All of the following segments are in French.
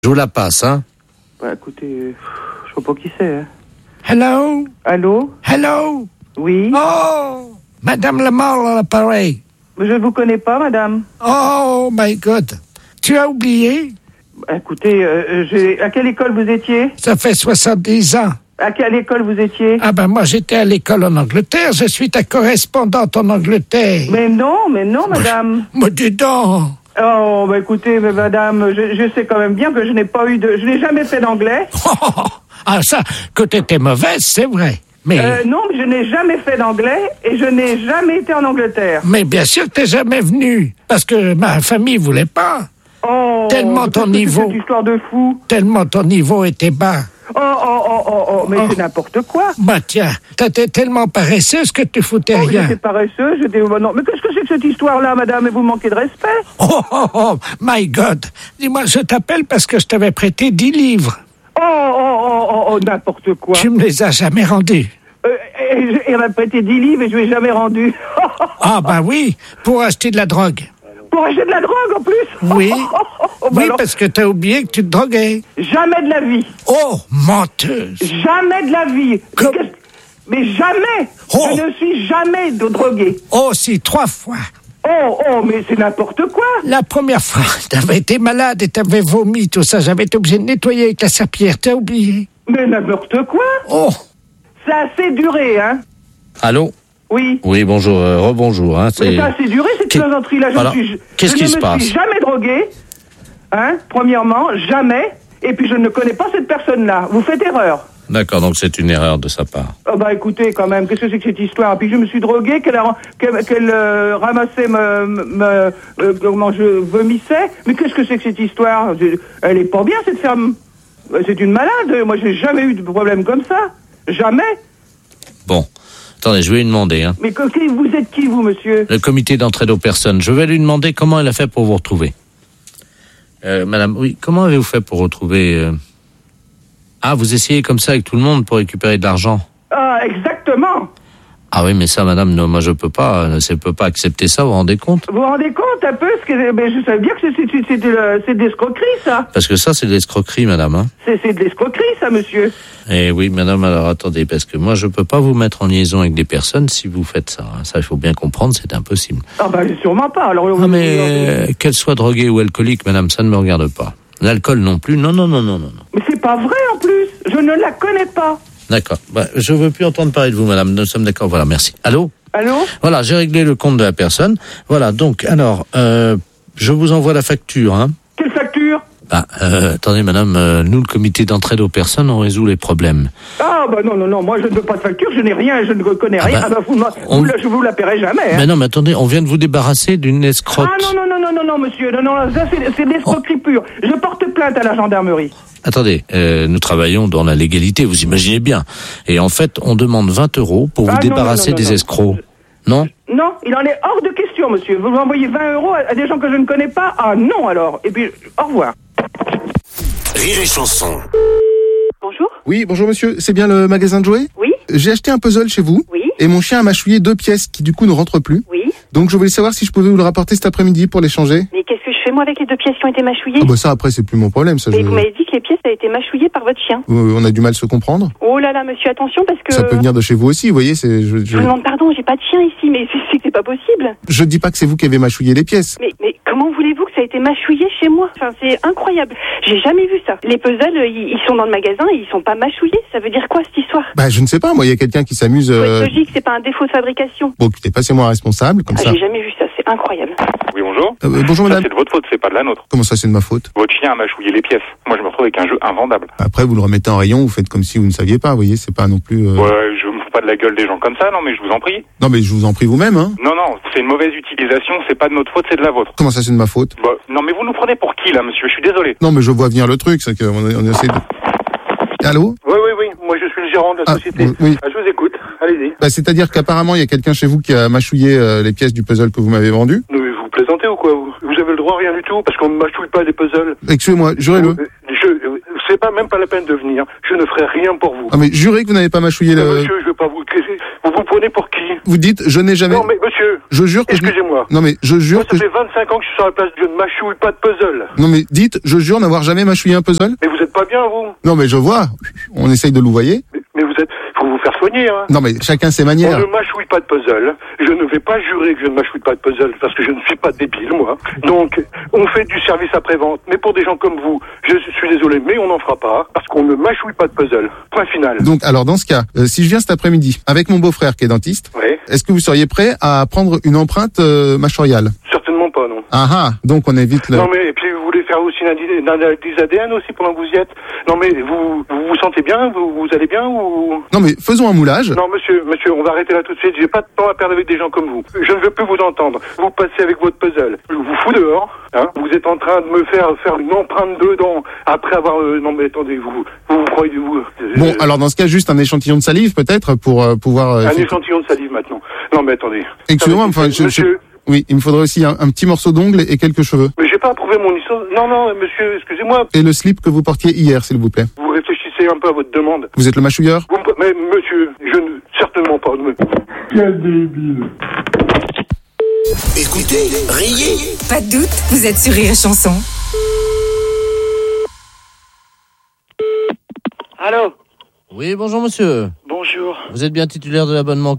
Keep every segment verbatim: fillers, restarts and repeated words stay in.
Je vous la passe, hein. Bah écoutez, je sais pas qui c'est. Hein. Hello? Allô? Hello? Oui? Oh! Madame Lamar à l'appareil. Je ne vous connais pas, madame. Oh my God! Tu as oublié? Bah, écoutez, euh, j'ai... à quelle école vous étiez? Ça fait soixante-dix ans. À quelle école vous étiez? Ah ben moi j'étais à l'école en Angleterre, je suis ta correspondante en Angleterre. Mais non, mais non, madame. Mais dis donc! Oh, bah écoutez, mais madame, je, je sais quand même bien que je n'ai pas eu de... Je n'ai jamais fait d'anglais. Oh, ah ça, que t'étais mauvaise, c'est vrai. Mais... Euh, non, mais je n'ai jamais fait d'anglais et je n'ai jamais été en Angleterre. Mais bien sûr que t'es jamais venu, parce que ma famille voulait pas. Oh, Tellement ton niveau... cette histoire de fou. Tellement ton niveau était bas. Oh, oh, oh, oh, oh, mais oh. C'est n'importe quoi. Bah tiens, t'étais tellement paresseuse que tu foutais oh, rien. J'étais paresseuse, j'étais... Non, mais qu'est-ce que c'est que cette histoire-là, madame? Et vous manquez de respect. Oh, oh, oh, my God. Dis-moi, je t'appelle parce que je t'avais prêté dix livres. Oh, oh, oh, oh, oh, n'importe quoi. Tu me les as jamais rendus. Euh, et, et, m'a prêté dix livres et je ne lui ai jamais rendu. Ah, bah oui, pour acheter de la drogue. Pour acheter de la drogue, en plus? Oui, oh, oh, oh, bah oui alors... parce que t'as oublié que tu te droguais. Jamais de la vie. Oh, menteuse. Jamais de la vie. Comme... Mais, mais jamais. Oh. Je ne suis jamais de drogué. Oh, si, trois fois. Oh, oh, mais c'est n'importe quoi. La première fois, t'avais été malade et t'avais vomi, tout ça. J'avais été obligé de nettoyer avec la serpillière. T'as oublié? Mais n'importe quoi. Oh. Ça a assez duré, hein. Allô? Oui. Oui, bonjour, euh, rebonjour. Hein, c'est... Mais ça a assez duré, cette plaisanterie-là. Je, Alors, suis... qu'est-ce je qui ne se me passe? suis jamais drogué, hein, premièrement, jamais. Et puis je ne connais pas cette personne-là. Vous faites erreur. D'accord, donc c'est une erreur de sa part. Oh bah écoutez, quand même, qu'est-ce que c'est que cette histoire? Puis je me suis drogué, qu'elle, a, qu'elle, qu'elle euh, ramassait, me, me, euh, comment je vomissais. Mais qu'est-ce que c'est que cette histoire? Elle est pas bien, cette femme. C'est une malade. Moi, j'ai jamais eu de problème comme ça. Jamais. Bon. Attendez, je vais lui demander. Hein. Mais que, vous êtes qui, vous, monsieur? Le comité d'entraide aux personnes. Je vais lui demander comment elle a fait pour vous retrouver. Euh, madame, oui, comment avez-vous fait pour retrouver... Euh... Ah, vous essayez comme ça avec tout le monde pour récupérer de l'argent? Ah, exactement. Ah oui, mais ça, madame, non, moi je peux pas, je peux pas accepter ça, vous vous rendez compte? Vous vous rendez compte un peu ce que, mais je savais bien que c'est, c'est, c'est, de, c'est de l'escroquerie, ça. Parce que ça, c'est de l'escroquerie, madame, hein. C'est, c'est de l'escroquerie, ça, monsieur. Eh oui, madame, alors attendez, parce que moi je peux pas vous mettre en liaison avec des personnes si vous faites ça. Hein. Ça, il faut bien comprendre, c'est impossible. Ah bah, sûrement pas, alors... Ah mais, euh, qu'elle soit droguée ou alcoolique, madame, ça ne me regarde pas. L'alcool non plus, non, non, non, non, non. Mais c'est pas vrai, en plus. Je ne la connais pas. D'accord. Bah, je veux plus entendre parler de vous, madame. Nous sommes d'accord. Voilà, merci. Allô? Allô? Voilà, j'ai réglé le compte de la personne. Voilà, donc, alors, euh, je vous envoie la facture, hein. Quelle facture? Bah, euh, attendez, madame, euh, nous, le comité d'entraide aux personnes, on résout les problèmes. Ah, bah non, non, non, moi, je ne veux pas de facture, je n'ai rien, je ne connais ah rien. bah, ah bah, vous, on... vous, je vous la paierai jamais, hein. Mais non, mais attendez, on vient de vous débarrasser d'une escroque. Ah non, non, non, non, non, non, monsieur, non, non, ça, c'est, c'est de l'escroquerie oh. pure. Je porte plainte à la gendarmerie. Attendez, euh, nous travaillons dans la légalité, vous imaginez bien. Et en fait, on demande vingt euros pour vous ah, débarrasser non, non, non, des non. escrocs. Non? Non, il en est hors de question, monsieur. Vous envoyez vingt euros à des gens que je ne connais pas? Ah non, alors. Et puis, au revoir. Rire et chanson. Bonjour. Oui, bonjour monsieur, c'est bien le magasin de jouets? Oui. J'ai acheté un puzzle chez vous. Oui. Et mon chien a mâchouillé deux pièces qui du coup ne rentrent plus. Oui. Donc je voulais savoir si je pouvais vous le rapporter cet après-midi pour l'échanger. Mais qu'est-ce que je fais moi avec les deux pièces qui ont été mâchouillées? Ah bah ça après c'est plus mon problème ça. Mais je... vous m'avez dit que les pièces avaient été mâchouillées par votre chien. Euh, on a du mal à se comprendre. Oh là là monsieur, attention parce que... Ça peut venir de chez vous aussi, vous voyez, c'est... Je, je... je vous demande pardon, j'ai pas de chien ici, mais c'est, c'est que c'est pas possible. Je dis pas que c'est vous qui avez mâchouillé les pièces. Mais, mais comment voulez-vous que ça ait été mâchouillé chez moi? Enfin c'est incroyable, j'ai jamais vu ça. Les puzzles, ils, ils sont dans le magasin et ils sont pas mâchouillés, ça veut dire quoi cette histoire? Bah je ne sais pas, moi il y a quelqu'un qui s'amuse... Euh... C'est logique, c'est pas un défaut de fabrication. Bon écoutez, passez-moi un responsable, comme ah, ça. J'ai jamais vu ça, c'est incroyable. Oui, bonjour. Euh, bonjour madame. Ça, c'est de votre faute, c'est pas de la nôtre. Comment ça, c'est de ma faute? Votre chien a mâchouillé les pièces. Moi, je me retrouve avec un jeu invendable. Après, vous le remettez en rayon, vous faites comme si vous ne saviez pas, vous voyez, c'est pas non plus... Euh... Ouais, je me fous pas de la gueule des gens comme ça, non, mais je vous en prie. Non, mais je vous en prie vous-même, hein. Non, non, c'est une mauvaise utilisation, c'est pas de notre faute, c'est de la vôtre. Comment ça, c'est de ma faute? Bah, non, mais vous nous prenez pour qui, là, monsieur? Je suis désolé. Non, mais je vois venir le truc, c'est qu'on on essaie de... Allô? Oui, oui, oui, moi je suis le gérant de la ah, société. Oui. Ah, je vous écoute, allez-y. Bah, c'est-à-dire qu'apparemment, il y a quelqu'un chez vous qui a mâchouillé euh, les pièces du puzzle que vous m'avez vendu. Non, mais vous plaisantez ou quoi vous, vous avez le droit à rien du tout, parce qu'on ne mâchouille pas des puzzles. Excusez-moi, jurez-le. Je, c'est pas même pas la peine de venir. Je ne ferai rien pour vous. Ah mais jurez que vous n'avez pas mâchouillé Mais le... monsieur, je veux pas vous... Vous vous prenez pour qui? Vous dites, je n'ai jamais... Non mais monsieur, Je jure que je... excusez-moi. Non mais je jure Moi, que... ça je- fait vingt-cinq ans que je suis sur la place de Dieu, ne mâchouille pas de puzzle. Non mais dites, je jure n'avoir jamais mâchouillé un puzzle. Mais vous êtes pas bien, vous. Non mais je vois, on essaye de louvoyer. Mais, mais vous êtes... Faut vous faire soigner, hein. Non mais chacun ses On manières. ne mâchouille pas de puzzle. Je ne vais pas jurer que je ne mâchouille pas de puzzle parce que je ne suis pas débile, moi. Donc, on fait du service après-vente. Mais pour des gens comme vous, je suis désolé, mais on n'en fera pas parce qu'on ne mâchouille pas de puzzle. Point final. Donc alors dans ce cas, euh, si je viens cet après-midi avec mon beau-frère qui est dentiste, Oui. est-ce que vous seriez prêt à prendre une empreinte euh, mâchoiriale? Certainement pas, non. Ah ah, donc on évite le... Non mais et puis vous voulez faire aussi une analyse d'analyse A D N aussi pendant que vous y êtes. Non mais vous vous vous sentez bien, vous, vous allez bien ou... Non mais faisons un moulage. Non monsieur, monsieur, on va arrêter là tout de suite. J'ai pas de temps à perdre avec des gens comme vous. Je ne veux plus vous entendre. Vous passez avec votre puzzle. Je vous fous dehors. Hein. Vous êtes en train de me faire faire une empreinte dedans après avoir... Euh, non mais attendez, vous vous, vous croyez... Vous, euh, Bon, alors dans ce cas, juste un échantillon de salive peut-être pour euh, pouvoir... euh, un effectuer- échantillon de salive maintenant. Non mais attendez. Excusez-moi, Ça va, enfin, je- je- monsieur... Oui, il me faudrait aussi un, un petit morceau d'ongle et quelques cheveux. Mais j'ai pas approuvé mon histoire. Non, non, monsieur, excusez-moi. Et le slip que vous portiez hier, s'il vous plaît. Vous réfléchissez un peu à votre demande. Vous êtes le mâchouilleur? Vous me... Mais monsieur, je ne... Certainement pas. Ne me- Quel débile. Écoutez, riez. Pas de doute, vous êtes sur Rire et Chanson. Allô? Oui, bonjour monsieur. Bonjour. Vous êtes bien titulaire de l'abonnement?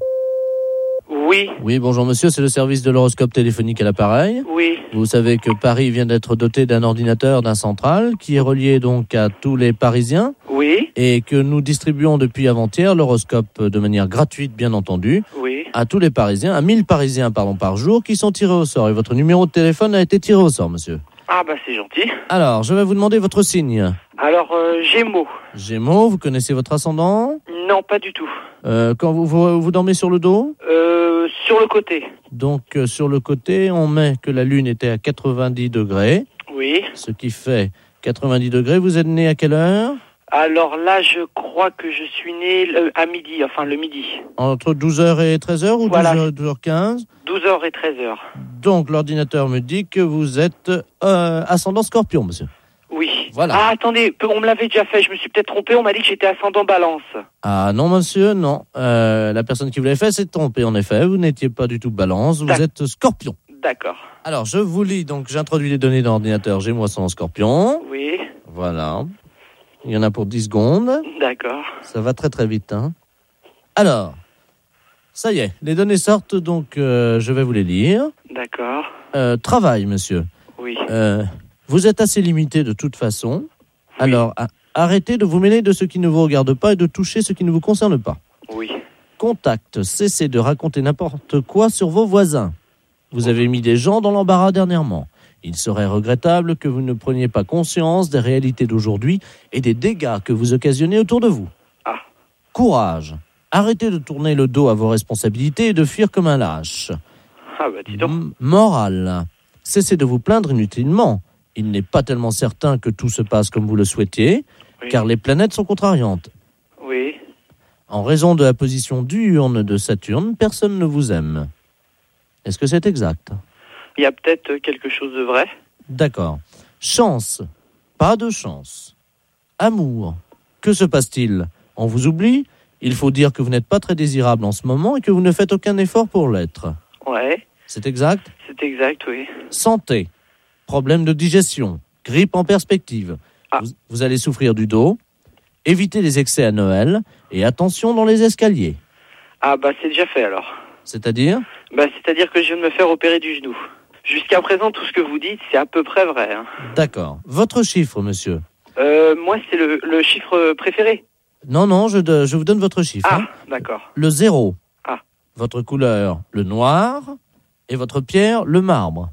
Oui, Oui, bonjour monsieur, c'est le service de l'horoscope téléphonique à l'appareil. oui, Vous savez que Paris vient d'être doté d'un ordinateur, d'un central, qui est relié donc à tous les Parisiens, oui, et que nous distribuons depuis avant-hier l'horoscope de manière gratuite, bien entendu, oui. à tous les Parisiens, à mille Parisiens pardon, par jour, qui sont tirés au sort. Et votre numéro de téléphone a été tiré au sort, monsieur. Ah bah c'est gentil. Alors, je vais vous demander votre signe. Alors, euh, Gémeaux. Gémeaux, vous connaissez votre ascendant? Non, pas du tout. Euh, quand vous, vous, vous dormez sur le dos? Euh, sur le côté. Donc, euh, sur le côté, on met que la Lune était à quatre-vingt-dix degrés, Oui. ce qui fait quatre-vingt-dix degrés. Vous êtes né à quelle heure? Alors là, je crois que je suis né euh, à midi, enfin le midi. Entre douze heures et treize heures ou Voilà. douze heures quinze? douze heures et treize heures. Donc, l'ordinateur me dit que vous êtes euh, ascendant Scorpion, monsieur. Oui. Voilà. Ah, attendez, on me l'avait déjà fait, je me suis peut-être trompé, on m'a dit que j'étais ascendant Balance. Ah non, monsieur, non. Euh, la personne qui vous l'a fait s'est trompée, en effet. Vous n'étiez pas du tout Balance, vous D'ac- êtes Scorpion. D'accord. Alors, je vous lis, donc j'introduis les données dans l'ordinateur. J'ai moi ascendant Scorpion. Oui, Voilà. Il y en a pour dix secondes. d'accord. Ça va très très vite, hein. Alors, ça y est, les données sortent, donc euh, je vais vous les lire. D'accord. Euh, travail, monsieur. Oui. Euh, vous êtes assez limité de toute façon. Alors, a- arrêtez de vous mêler de ce qui ne vous regarde pas et de toucher ce qui ne vous concerne pas. Oui. Contact, cessez de raconter n'importe quoi sur vos voisins. Vous avez mis des gens dans l'embarras dernièrement. Il serait regrettable que vous ne preniez pas conscience des réalités d'aujourd'hui et des dégâts que vous occasionnez autour de vous. Ah. Courage. Arrêtez de tourner le dos à vos responsabilités et de fuir comme un lâche. Ah bah dis donc. M- morale. Cessez de vous plaindre inutilement. Il n'est pas tellement certain que tout se passe comme vous le souhaitiez, Oui. car les planètes sont contrariantes. Oui. En raison de la position diurne de Saturne, personne ne vous aime. Est-ce que c'est exact? Il y a peut-être quelque chose de vrai. D'accord. Chance. Pas de chance. Amour. Que se passe-t-il? On vous oublie? Il faut dire que vous n'êtes pas très désirable en ce moment et que vous ne faites aucun effort pour l'être. Ouais, C'est exact? c'est exact, oui. Santé. Problème de digestion. Grippe en perspective. Ah. Vous, vous allez souffrir du dos. Évitez les excès à Noël et attention dans les escaliers. Ah bah c'est déjà fait alors. C'est-à-dire? Bah c'est-à-dire que je viens de me faire opérer du genou. Jusqu'à présent, tout ce que vous dites, c'est à peu près vrai. Hein. D'accord. Votre chiffre, monsieur? Euh, moi, c'est le, le chiffre préféré. Non, non, je, de- je vous donne votre chiffre. Ah, hein. d'accord. Le zéro. Ah. Votre couleur, le noir. Et votre pierre, le marbre.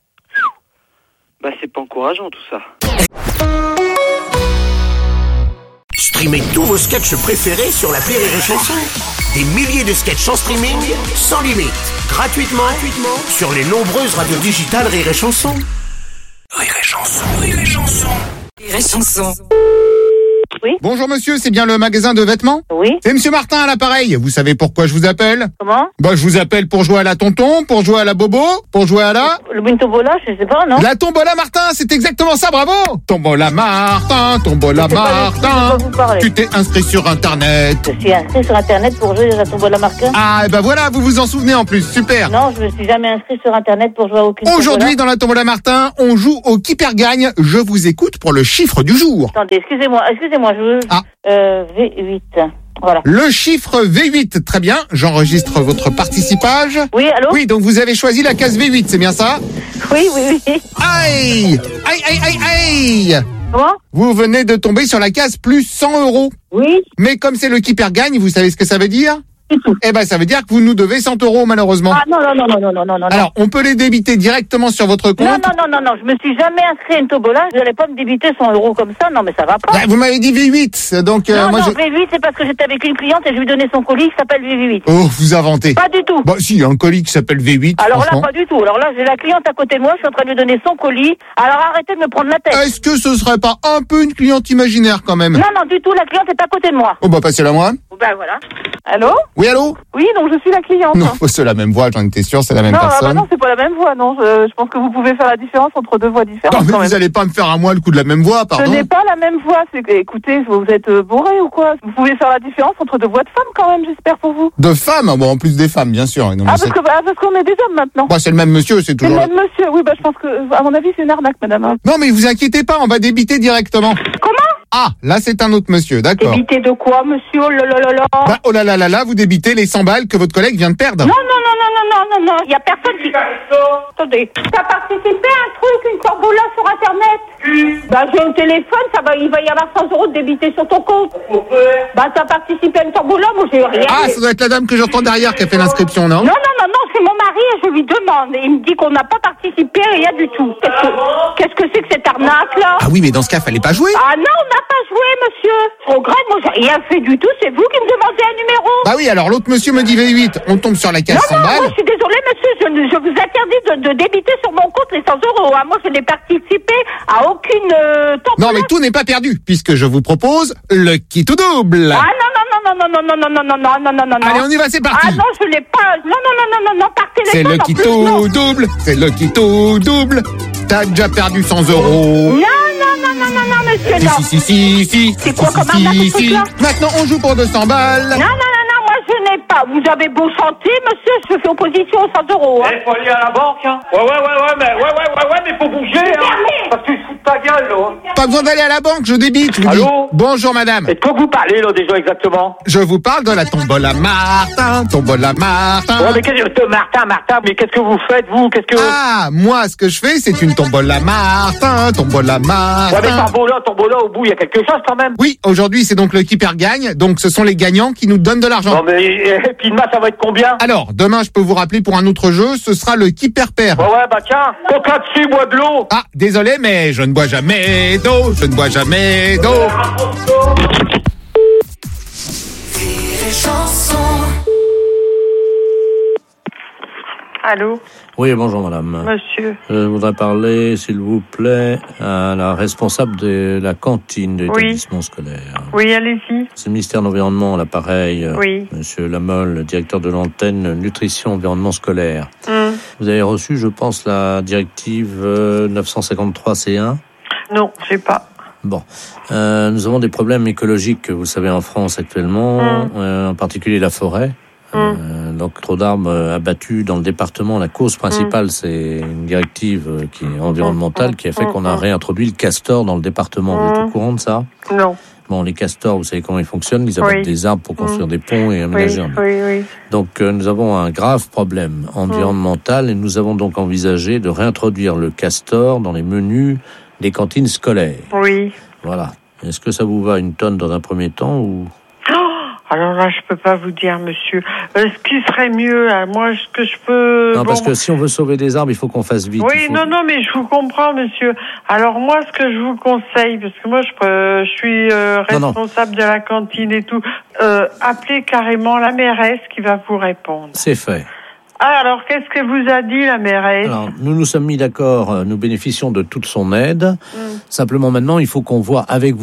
Bah c'est pas encourageant tout ça. Streamez tous vos sketchs préférés sur l'appli Rire et Chanson. Des milliers de sketchs en streaming, sans limite, gratuitement, gratuitement sur les nombreuses radios digitales Rire et Chanson. Rire et Chanson, Rire et Chanson. Rire et Chanson. Oui. Bonjour monsieur, c'est bien le magasin de vêtements? Oui. C'est monsieur Martin à l'appareil. Vous savez pourquoi je vous appelle? Comment? Bah, je vous appelle pour jouer à la tonton, pour jouer à la bobo, pour jouer à la... Le une tombola, je sais pas, non? La tombola Martin, c'est exactement ça, bravo! Tombola Martin, tombola Je sais pas de qui Martin. vous parlez. Tu t'es inscrit sur internet. Je suis inscrit sur internet pour jouer à la tombola Martin. Ah, et ben voilà, vous vous en souvenez en plus, super. Non, je me suis jamais inscrit sur internet pour jouer à aucune Aujourd'hui, tombola. dans la tombola Martin, on joue au qui perd gagne. Je vous écoute pour le chiffre du jour. Attendez, excusez-moi, excusez-moi, je veux... Ah. Euh, V huit. Voilà. Le chiffre V huit, très bien. J'enregistre votre participage. Oui, allô? Oui, donc vous avez choisi la case V huit, c'est bien ça? Oui, oui, oui. Aïe! Aïe, aïe, aïe, aïe! Comment? Vous venez de tomber sur la case plus cent euros. Oui. Mais comme c'est le qui perd gagne, vous savez ce que ça veut dire? Eh ben, ça veut dire que vous nous devez cent euros, malheureusement. Ah non, non, non, non, non, non, non, non. Alors, on peut les débiter directement sur votre compte. Non, non, non, non, non, je me suis jamais inscrit à une tombola, je n'allais pas me débiter cent euros comme ça, non, mais ça va pas. Bah, vous m'avez dit V huit, donc euh, non, moi non, je... V huit, c'est parce que j'étais avec une cliente et je lui donnais son colis qui s'appelle V huit. Oh, vous inventez. Pas du tout. Bah si, il y a un colis qui s'appelle V huit, Alors là, franchement. pas du tout. Alors là, j'ai la cliente à côté de moi, je suis en train de lui donner son colis. Alors arrêtez de me prendre la tête. Est-ce que ce serait pas un peu une cliente imaginaire quand même? Non, non, du tout, la cliente est à côté de moi. Oh bah passez-la moi. Ben voilà. Allô? Oui, allô? Oui, donc je suis la cliente. Non, c'est la même voix, j'en étais sûr, c'est la même non, ah personne. bah non, c'est pas la même voix, non. Je, je pense que vous pouvez faire la différence entre deux voix différentes. Non, mais quand vous même. allez pas me faire à moi le coup de la même voix, pardon. Ce n'est pas la même voix. C'est que, écoutez, vous êtes euh, bourré ou quoi? Vous pouvez faire la différence entre deux voix de femmes quand même, j'espère pour vous. De femmes, bon, en plus des femmes, bien sûr. Non, Ah, mais c'est- parce que, ah, parce qu'on est des hommes maintenant. Bah, c'est le même monsieur, c'est C'est le toujours... même monsieur. Oui, bah je pense que, à mon avis, c'est une arnaque, madame. hein. Non, mais vous inquiétez pas, on va débiter directement. Comment? Ah, là, c'est un autre monsieur, d'accord. Débité de quoi, monsieur? Oh là là là là. Bah, oh là là là là, vous débitez les cent balles que votre collègue vient de perdre. Non, non, non, non, non, non, non, non. Il y a personne qui... Attendez. T'as participé à un truc, une tombola sur Internet? Bah, j'ai un téléphone, ça va, il va y avoir cent euros de débité sur ton compte. Bah, t'as participé à une tombola, moi, j'ai rien. Ah, ça doit être la dame que j'entends derrière qui a fait l'inscription, non? Non, non, non, non, c'est mon mari et je lui demande. Et il me dit qu'on n'a pas participé, rien du tout. Qu'est-ce que qu'est-ce que c'est que cette arnaque-là? Ah oui, mais dans ce cas, fallait pas jouer. Ah non, on n'a pas joué, monsieur. Trop grave, moi, j'ai rien fait du tout. C'est vous qui me demandez un numéro. Bah oui, alors l'autre monsieur me dit V huit, on tombe sur la case Non, cent non, moi, balles. je suis désolée, monsieur, je, ne- je vous interdis de, de débiter sur mon compte les cent euros. hein. Moi, je n'ai participé à aucune euh, tombola. Non, mais tout n'est pas perdu, puisque je vous propose le kit ou double. Ah non, non, non, non, non, non, non, non, non, non, non, non, non, non. Allez, on y va, c'est parti. Ah non, je l'ai pas. Non, non, non, non, non, non, par C'est téléphone, le en kit plus, non. ou double, c'est le kit ou double. T'as déjà perdu cent euros. Non, non, non, non, non, non, monsieur, Si, non. si, si, si, si. C'est quoi si, comme si, arnaque, ce si. truc-là? Maintenant, on joue pour deux cents balles. Non, non, non, non, moi, je n'ai pas. Vous avez beau chanter, monsieur, je fais opposition aux cent euros. Hein. Il faut aller à la banque, hein. Ouais, ouais, ouais, ouais, mais, ouais, ouais, ouais, ouais, mais faut bouger, hein. Parce que tu te fous de ta gueule, là. Pas besoin d'aller à la banque, je débite. Je vous Allô dis. Bonjour, madame. Et de quoi vous parlez, là, déjà, exactement? Je vous parle de la tombola Martin, tombola Martin. Ouais, mais qu'est-ce que, Martin, Martin, mais qu'est-ce que vous faites, vous? Qu'est-ce que... Ah, moi, ce que je fais, c'est une tombola Martin, tombola Martin. Ouais, mais tombola, tombola, au bout, il y a quelque chose, quand même. Oui, aujourd'hui, c'est donc le qui perd gagne. Donc, ce sont les gagnants qui nous donnent de l'argent. Non, mais, et puis demain, ça va être combien? Alors, demain, je peux vous rappeler pour un autre jeu, ce sera le qui perd perd. Ouais, ouais, bah tiens, coca dessus, bois de l'eau. Ah, désolé, mais je ne bois jamais d'eau, je ne bois jamais d'eau. Allô? Oui, bonjour madame. Monsieur. Je voudrais parler, s'il vous plaît, à la responsable de la cantine de Oui. l'établissement scolaire. Oui, allez-y. C'est le ministère de l'Environnement, l'appareil. Oui. Monsieur Lamolle, le directeur de l'antenne Nutrition Environnement Scolaire. Hum. Vous avez reçu, je pense, la directive euh, neuf cent cinquante-trois C un. Non, j'ai pas. Bon, euh, nous avons des problèmes écologiques, vous savez, en France actuellement, Mm. euh, en particulier la forêt. Mm. Euh, donc, trop d'arbres euh, abattus dans le département. La cause principale, c'est une directive euh, qui est environnementale, qui a fait qu'on a réintroduit le castor dans le département. Vous êtes au courant de ça? Non. Bon, les castors, vous savez comment ils fonctionnent. Ils abattent Oui. des arbres pour construire Mm. des ponts et aménager Oui, un oui, oui. Donc, euh, nous avons un grave problème environnemental et nous avons donc envisagé de réintroduire le castor dans les menus des cantines scolaires. Oui. Voilà. Est-ce que ça vous va une tonne dans un premier temps ou... Alors là, je peux pas vous dire, monsieur. Euh, ce qui serait mieux, euh, moi, ce que je peux... Non, bon, parce que si on veut sauver des arbres, il faut qu'on fasse vite. Oui, il faut- non, non, mais je vous comprends, monsieur. Alors moi, ce que je vous conseille, parce que moi, je, peux- je suis euh, Non, non. responsable de la cantine et tout, euh, appelez carrément la mairesse qui va vous répondre. C'est fait. Ah, alors, qu'est-ce que vous a dit la mairesse? Alors, nous nous sommes mis d'accord, euh, nous bénéficions de toute son aide. Mm. Simplement maintenant, il faut qu'on voit avec vous,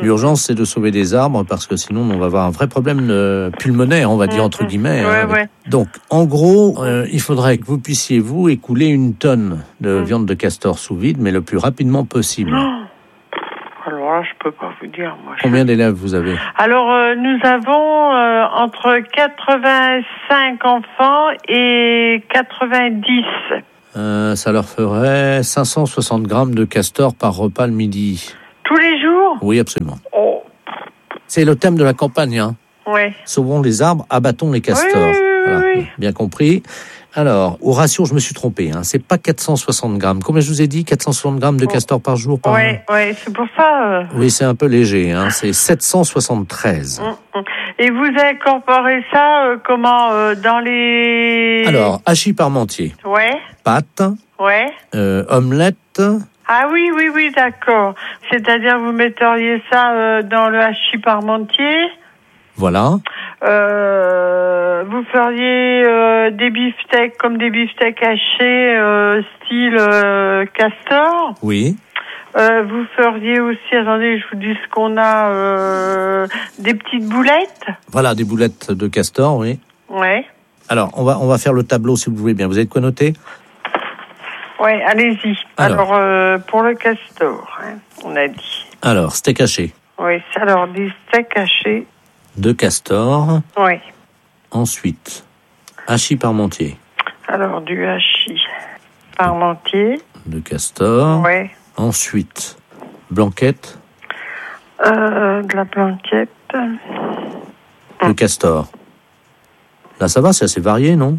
L'urgence, c'est de sauver des arbres parce que sinon, on va avoir un vrai problème euh, pulmonaire, on va dire entre guillemets. Ouais, hein. ouais. Donc, en gros, euh, il faudrait que vous puissiez, vous, écouler une tonne de Mm. viande de castor sous vide, mais le plus rapidement possible. Oh. Alors là, je peux pas vous dire. Moi, je- Combien d'élèves vous avez? Alors, euh, nous avons euh, entre quatre-vingt-cinq enfants et quatre-vingt-dix. Euh, ça leur ferait cinq cent soixante grammes de castor par repas le midi. Tous les jours? Oui, absolument. Oh. C'est le thème de la campagne, hein. Ouais. Sauvons les arbres, abattons les castors. Oui, oui, oui, Voilà. oui. Bien compris. Alors, au ratio, je me suis trompé, hein. C'est pas quatre cent soixante grammes. Combien je vous ai dit? quatre cent soixante grammes de castor par jour par Ouais, ouais, c'est pour ça. euh, Oui, c'est un peu léger, hein. C'est sept cent soixante-treize. mm, mm. Et vous incorporez ça euh, comment euh, dans les... Alors, hachis parmentier, Ouais, pâtes, ouais. euh, omelette, Ah oui, oui, oui, d'accord. C'est-à-dire vous metteriez ça euh, dans le hachis parmentier. voilà. Euh, vous feriez euh, des beefsteaks comme des beefsteaks hachés euh, style euh, castor. Oui. Euh, vous feriez aussi, attendez, je vous dis ce qu'on a, euh, des petites boulettes. Voilà, des boulettes de castor, oui. Ouais, Alors, on va, on va faire le tableau si vous voulez bien. Vous avez de quoi noter? ouais, allez-y. Alors. Alors, euh, pour le castor, hein, on a dit. Alors, steak haché Oui, c'est alors des steaks hachés. de castor. Oui. Ensuite, hachis parmentier Alors, du hachis parmentier. de castor. Ouais. Ensuite, blanquette Euh, de la blanquette. de castor. Là, ça va, c'est assez varié, non?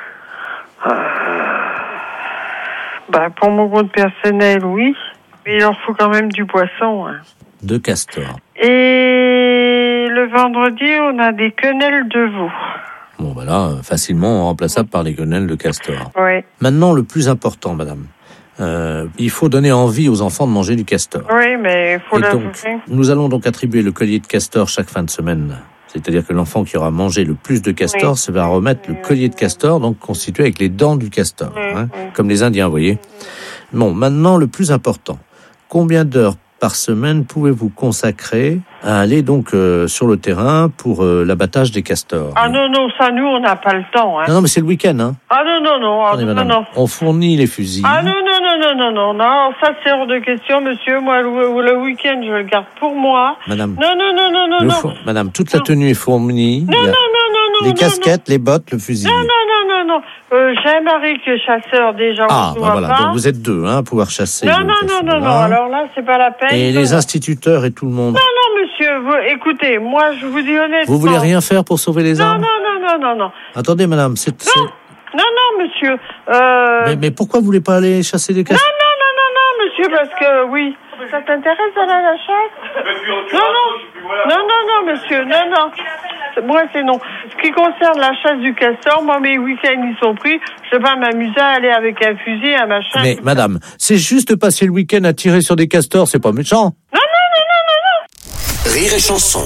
Bah, pour mon compte personnel, oui. Mais il leur faut quand même du poisson. Hein. De castor. Et le vendredi, on a des quenelles de veau. Bon, ben là, facilement remplaçable par les quenelles de castor. Oui. Maintenant, le plus important, madame. Euh, il faut donner envie aux enfants de manger du castor. Oui, mais il faut Et la donc, nous allons donc attribuer le collier de castor chaque fin de semaine. C'est-à-dire que l'enfant qui aura mangé le plus de castor Oui. se va remettre le collier de castor, donc constitué avec les dents du castor, Oui, hein, oui. comme les Indiens, vous voyez. Bon, maintenant, le plus important. Combien d'heures par semaine pouvez-vous consacrer à aller donc euh, sur le terrain pour euh, l'abattage des castors? Ah non, non, ça, nous, on n'a pas le temps. Hein. Non, non, mais c'est le week-end, hein. Ah non, non, non, ah, Attendez, non, madame. non. On fournit les fusils. Ah non, non, non, non, non, non, non, ça, c'est hors de question, monsieur. Moi, le, le week-end, je le garde pour moi. Madame. Non, non, non, non, non, Le non. four- Madame, toute la tenue est fournie. Non, Il y a non, non, non, non, les non, casquettes, les bottes, le fusil. Non, non, non, non, non. Euh, j'ai un mari qui est chasseur, déjà, Ah, on se bah voit voilà. pas. Donc vous êtes deux, hein, à pouvoir chasser. Non, le non, non, castor, non, non, hein. alors là, c'est pas la peine. Et les instituteurs et tout le monde. Non, non, monsieur, vous, écoutez, moi, je vous dis honnêtement. Vous voulez rien faire pour sauver les Non, arbres? non, non, non, non, non. Attendez, madame, c'est... c'est- Non, non, monsieur. Euh... Mais, mais pourquoi vous voulez pas aller chasser des Non, castors? non, non, non, non, monsieur, parce que, oui. Ça t'intéresse d'aller à la chasse? Non, non. Non, non, non, monsieur, non, non. Moi, c'est non. Ce qui concerne la chasse du castor, moi, mes week-ends, ils sont pris. Je vais pas m'amuser à aller avec un fusil, un machin. Mais madame, c'est juste passer le week-end à tirer sur des castors, c'est pas méchant. Non, non, non, non, non, non. Rire et chanson.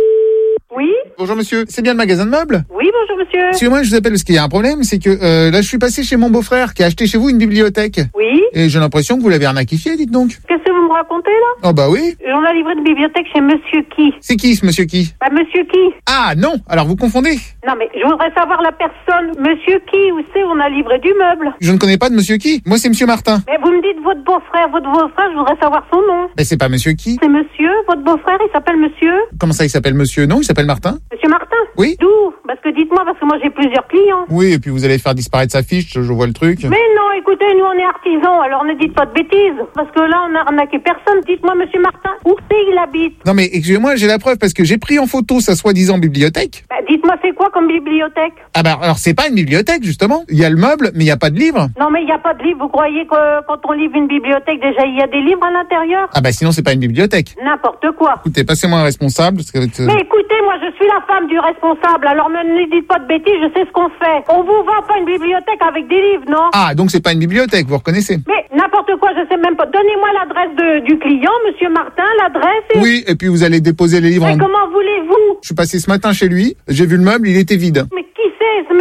Oui. Bonjour monsieur, c'est bien le magasin de meubles? Oui, bonjour monsieur. Excusez-moi, je vous appelle parce qu'il y a un problème, c'est que euh, là je suis passé chez mon beau-frère qui a acheté chez vous une bibliothèque. Oui. Et j'ai l'impression que vous l'avez arnaquifié, dites donc. Qu'est-ce que vous me racontez là? Oh bah oui. On a livré une bibliothèque chez monsieur qui? C'est qui ce monsieur qui? Bah monsieur qui? Ah non, alors vous confondez. Non mais je voudrais savoir la personne. Monsieur qui? Où c'est? On a livré du meuble. Je ne connais pas de monsieur qui. Moi c'est monsieur Martin. Mais vous me dites votre beau-frère, votre beau-frère, je voudrais savoir son nom. Mais c'est pas monsieur qui. C'est monsieur, votre beau-frère, il s'appelle monsieur? Comment ça il s'appelle monsieur? Non, il s'appelle Martin. Monsieur Martin? Oui. D'où? Parce que dites-moi, parce que moi j'ai plusieurs clients. Oui, et puis vous allez faire disparaître sa fiche, je vois le truc. Mais non, écoutez, nous on est artisans, alors ne dites pas de bêtises. Parce que là on a arnaqué personne. Dites-moi monsieur Martin, où c'est il habite? Non mais excusez-moi, j'ai la preuve parce que j'ai pris en photo sa soi-disant bibliothèque. Bah, dites-moi c'est quoi comme bibliothèque? Ah bah alors c'est pas une bibliothèque justement. Il y a le meuble, mais il y a pas de livre. Non mais il n'y a pas de livre. Vous croyez que quand on livre une bibliothèque, déjà il y a des livres à l'intérieur? Ah bah sinon c'est pas une bibliothèque. N'importe quoi. Écoutez, passez-moi un responsable. Parce que, euh, Mais écoutez, moi je suis la femme du responsable, alors ne ne dites pas de bêtises, je sais ce qu'on fait. On vous vend pas une bibliothèque avec des livres, non? Ah donc c'est pas une bibliothèque, vous reconnaissez? Mais n'importe quoi, je sais même pas. Donnez-moi l'adresse de- du client, monsieur Martin, l'adresse et... Oui, et puis vous allez déposer les livres Mais en... comment voulez-vous? Je suis passé ce matin chez lui, j'ai vu le meuble, il était vide. Mais qui c'est ce monsieur? euh,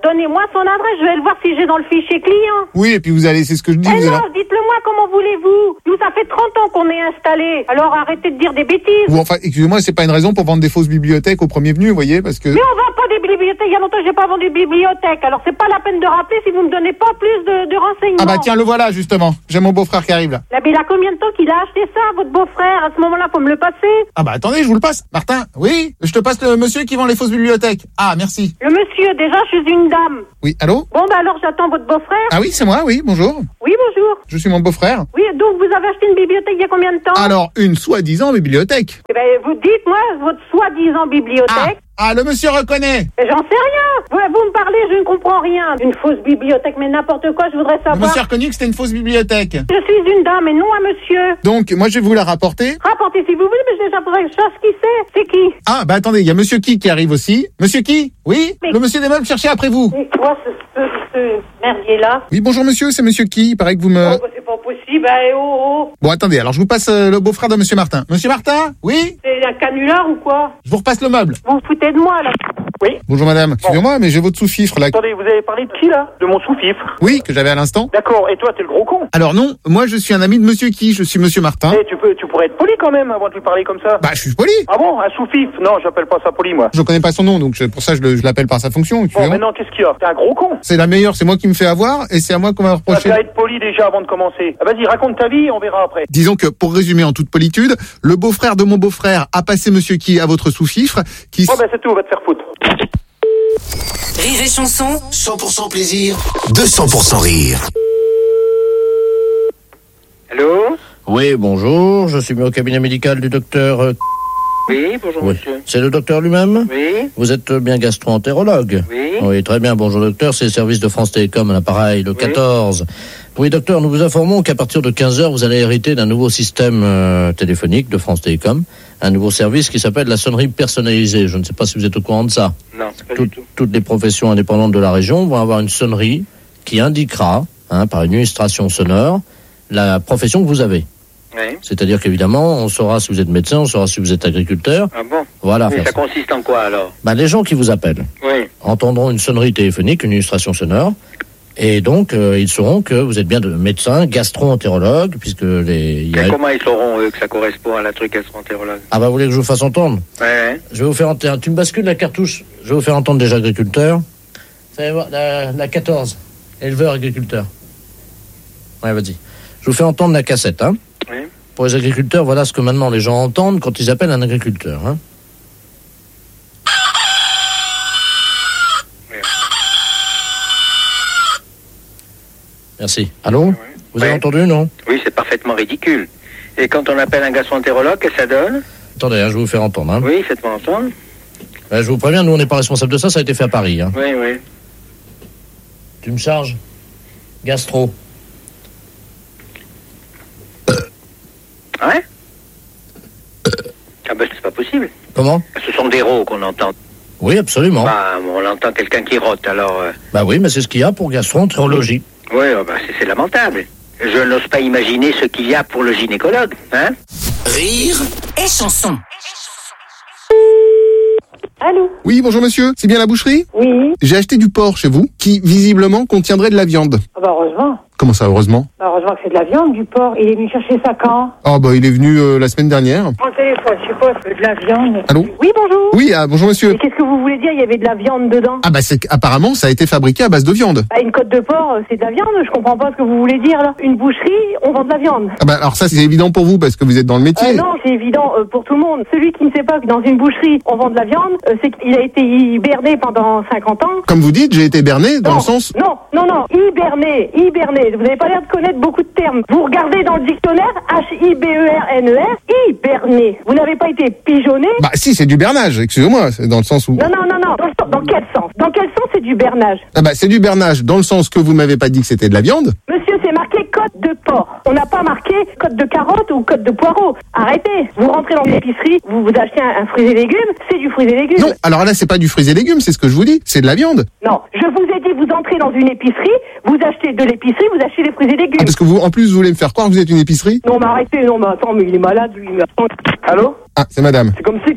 Donnez-moi son adresse, je vais le voir si j'ai dans le fichier client. Oui, et puis vous allez, c'est ce que je dis. Eh vous non, allez... dites-le moi, comment voulez-vous? Nous, ça fait trente ans qu'on est installés. Alors arrêtez de dire des bêtises. Ou enfin, excusez-moi, c'est pas une raison pour vendre des fausses bibliothèques au premier venu, vous voyez, parce que... Mais on vend pas des bibliothèques. Il y a longtemps que j'ai pas vendu de bibliothèque. Alors c'est pas la peine de rappeler si vous me donnez pas plus de, de renseignements. Ah bah tiens, le voilà, justement. J'ai mon beau-frère qui arrive, là. Là, mais il a combien de temps qu'il a acheté ça, votre beau-frère? À ce moment-là, faut me le passer. Ah bah attendez, je vous le passe. Martin, oui, je te passe le monsieur qui vend les fausses bibliothèques. Ah, merci. Le monsieur, déjà, je suis une dame. Oui, allô? Bon, bah alors j'attends votre beau-frère. Ah oui, c'est moi, oui, bonjour. Oui, bonjour. Je suis mon beau-frère. Oui, donc vous avez acheté une bibliothèque il y a combien de temps? Alors, une soi-disant bibliothèque. Eh ben, vous dites-moi votre soi-disant bibliothèque. Ah, ah, le monsieur reconnaît. Mais j'en sais rien. Vous, vous me parlez, je ne comprends rien. Une fausse bibliothèque, mais n'importe quoi, je voudrais savoir. Le monsieur a reconnu que c'était une fausse bibliothèque. Je suis une dame et non un monsieur. Donc, moi, je vais vous la rapporter. Rapportez si vous voulez, mais déjà faudrait que je sache qui c'est. C'est qui? Ah, bah attendez, il y a monsieur qui qui arrive aussi. Monsieur qui? Oui? Mais... Le monsieur des meubles cherchait après vous. C'est quoi ce, ce, ce merdier-là? Oui, bonjour monsieur, c'est monsieur qui? Il paraît que vous me... Oh, bah, c'est pas possible, eh, oh, oh. Bon, attendez, alors je vous passe euh, le beau-frère de monsieur Martin. Monsieur Martin? Oui? C'est un canular ou quoi? Je vous repasse le meuble. Vous vous foutez de moi, là? Oui. Bonjour madame, excusez-moi, mais j'ai votre sous-fifre là. Attendez, vous avez parlé de qui là? De mon sous-fifre? Oui, que j'avais à l'instant. D'accord, et toi t'es le gros con? Alors non, moi je suis un ami de monsieur qui, je suis monsieur Martin. Eh, tu peux, tu pourrais être poli quand même avant de lui parler comme ça. Bah je suis poli. Ah bon, un sous-fifre? Non, j'appelle pas ça poli moi. Je connais pas son nom, donc je, pour ça je, le, je l'appelle par sa fonction. Bon, maintenant qu'est-ce qu'il y a? T'es un gros con. C'est la meilleure, c'est moi qui me fais avoir, et c'est à moi qu'on va reprocher. Tu vas être poli déjà avant de commencer. Ah, vas-y, raconte ta vie, on verra après. Disons que, pour résumer en toute politude, le beau-frère de mon beau-frère a passé monsieur qui à votre sous-fifre, qui... Bon ben c'est tout, on va te faire foutre. Rire et chanson. cent pour cent plaisir, deux cents pour cent rire. Allô? Oui, bonjour, je suis mis au cabinet médical du docteur... euh, Oui, bonjour Oui. monsieur. C'est le docteur lui-même? Oui. Vous êtes bien gastro-entérologue? Oui. Oui, très bien, bonjour docteur, c'est le service de France Télécom à l'appareil, le Oui. quatorze. Oui docteur, nous vous informons qu'à partir de quinze heures, vous allez hériter d'un nouveau système euh, téléphonique de France Télécom, un nouveau service qui s'appelle la sonnerie personnalisée. Je ne sais pas si vous êtes au courant de ça. Non, pas Tout- du tout. Toutes les professions indépendantes de la région vont avoir une sonnerie qui indiquera, hein, par une illustration sonore, la profession que vous avez. Oui. C'est-à-dire qu'évidemment, on saura si vous êtes médecin, on saura si vous êtes agriculteur. Ah bon? Voilà. Mais faire ça ça. consiste en quoi alors? Ben, les gens qui vous appellent Oui. entendront une sonnerie téléphonique, une illustration sonore, et donc euh, ils sauront que vous êtes bien de médecin, gastro-entérologue, puisque les... il y a- Mais comment ils sauront eux que ça correspond à la truc gastro-entérologue? Ah bah vous voulez que je vous fasse entendre? Ouais, ouais. Je vais vous faire entendre. Tu me bascules la cartouche. Je vais vous faire entendre déjà agriculteur. Vous allez voir, la, la quatorze. Éleveur agriculteur. Ouais, vas-y. Je vous fais entendre la cassette, hein. Oui. Pour les agriculteurs, voilà ce que maintenant les gens entendent quand ils appellent un agriculteur, hein. Oui. Merci. Allô? Vous avez Ouais. entendu, non? Oui, c'est parfaitement ridicule. Et quand on appelle un gastro-entérologue, qu'est-ce que ça donne? Attendez, hein, je vais vous faire entendre, hein. Oui, faites-moi entendre. Ouais, je vous préviens, nous on n'est pas responsable de ça, ça a été fait à Paris, hein. Oui, oui. Tu me charges? Gastro. Ouais? Ah ben c'est pas possible. Comment? Ce sont des rots qu'on entend. Oui, absolument. Bah, on entend quelqu'un qui rote, alors... euh, Bah oui, mais c'est ce qu'il y a pour gastro-entérologie. Oui, oh, bah, c'est, c'est lamentable. Je n'ose pas imaginer ce qu'il y a pour le gynécologue, hein? Rire Et chanson. Allô? Oui, bonjour monsieur, c'est bien la boucherie? Oui. J'ai acheté du porc chez vous, qui visiblement contiendrait de la viande. Ah bah heureusement. Comment ça, heureusement? Bah, heureusement que c'est de la viande, du porc. Il est venu chercher ça quand? Ah bah il est venu euh, la semaine dernière. Mon téléphone, je suppose, de la viande. Allô? Oui, bonjour. Oui, ah, bonjour monsieur. Mais qu'est-ce que vous voulez dire? Il y avait de la viande dedans? Ah bah c'est qu'apparemment ça a été fabriqué à base de viande. Bah, une côte de porc, c'est de la viande. Je comprends pas ce que vous voulez dire, là. Une boucherie, on vend de la viande. Ah bah alors ça c'est évident pour vous parce que vous êtes dans le métier. Euh, non, c'est évident euh, pour tout le monde. Celui qui ne sait pas que dans une boucherie, on vend de la viande, euh, c'est qu'il a été hiberné pendant cinquante ans. Comme vous dites, j'ai été berné dans non, le sens... Non, non, non, hiberné, hiberné. Vous n'avez pas l'air de connaître beaucoup de termes. Vous regardez dans le dictionnaire, H I B E R N E R, hiberné. Vous n'avez pas été pigeonné? Bah si, c'est du bernage, excusez-moi, c'est dans le sens où... Non, non, non, non. Dans, dans quel sens? Dans quel sens c'est du bernage? Ah bah c'est du bernage dans le sens que vous m'avez pas dit que c'était de la viande. Monsieur, c'est marqué côte de porc. On n'a pas marqué côte de carotte ou côte de poireau. Arrêtez. Vous rentrez dans l'épicerie, vous vous achetez un, un fruit et légumes, c'est du fruit et légumes. Non, alors là c'est pas du fruits et légumes, c'est ce que je vous dis, c'est de la viande. Non, je vous ai dit, vous entrez dans une épicerie, vous achetez de l'épicerie, vous achetez des fruits et légumes. Ah, parce que vous, en plus, vous voulez me faire croire que vous êtes une épicerie? Non, mais arrêtez, non, mais attends, mais il est malade, lui. Mais attends. Allô? Ah, c'est madame. C'est comme si que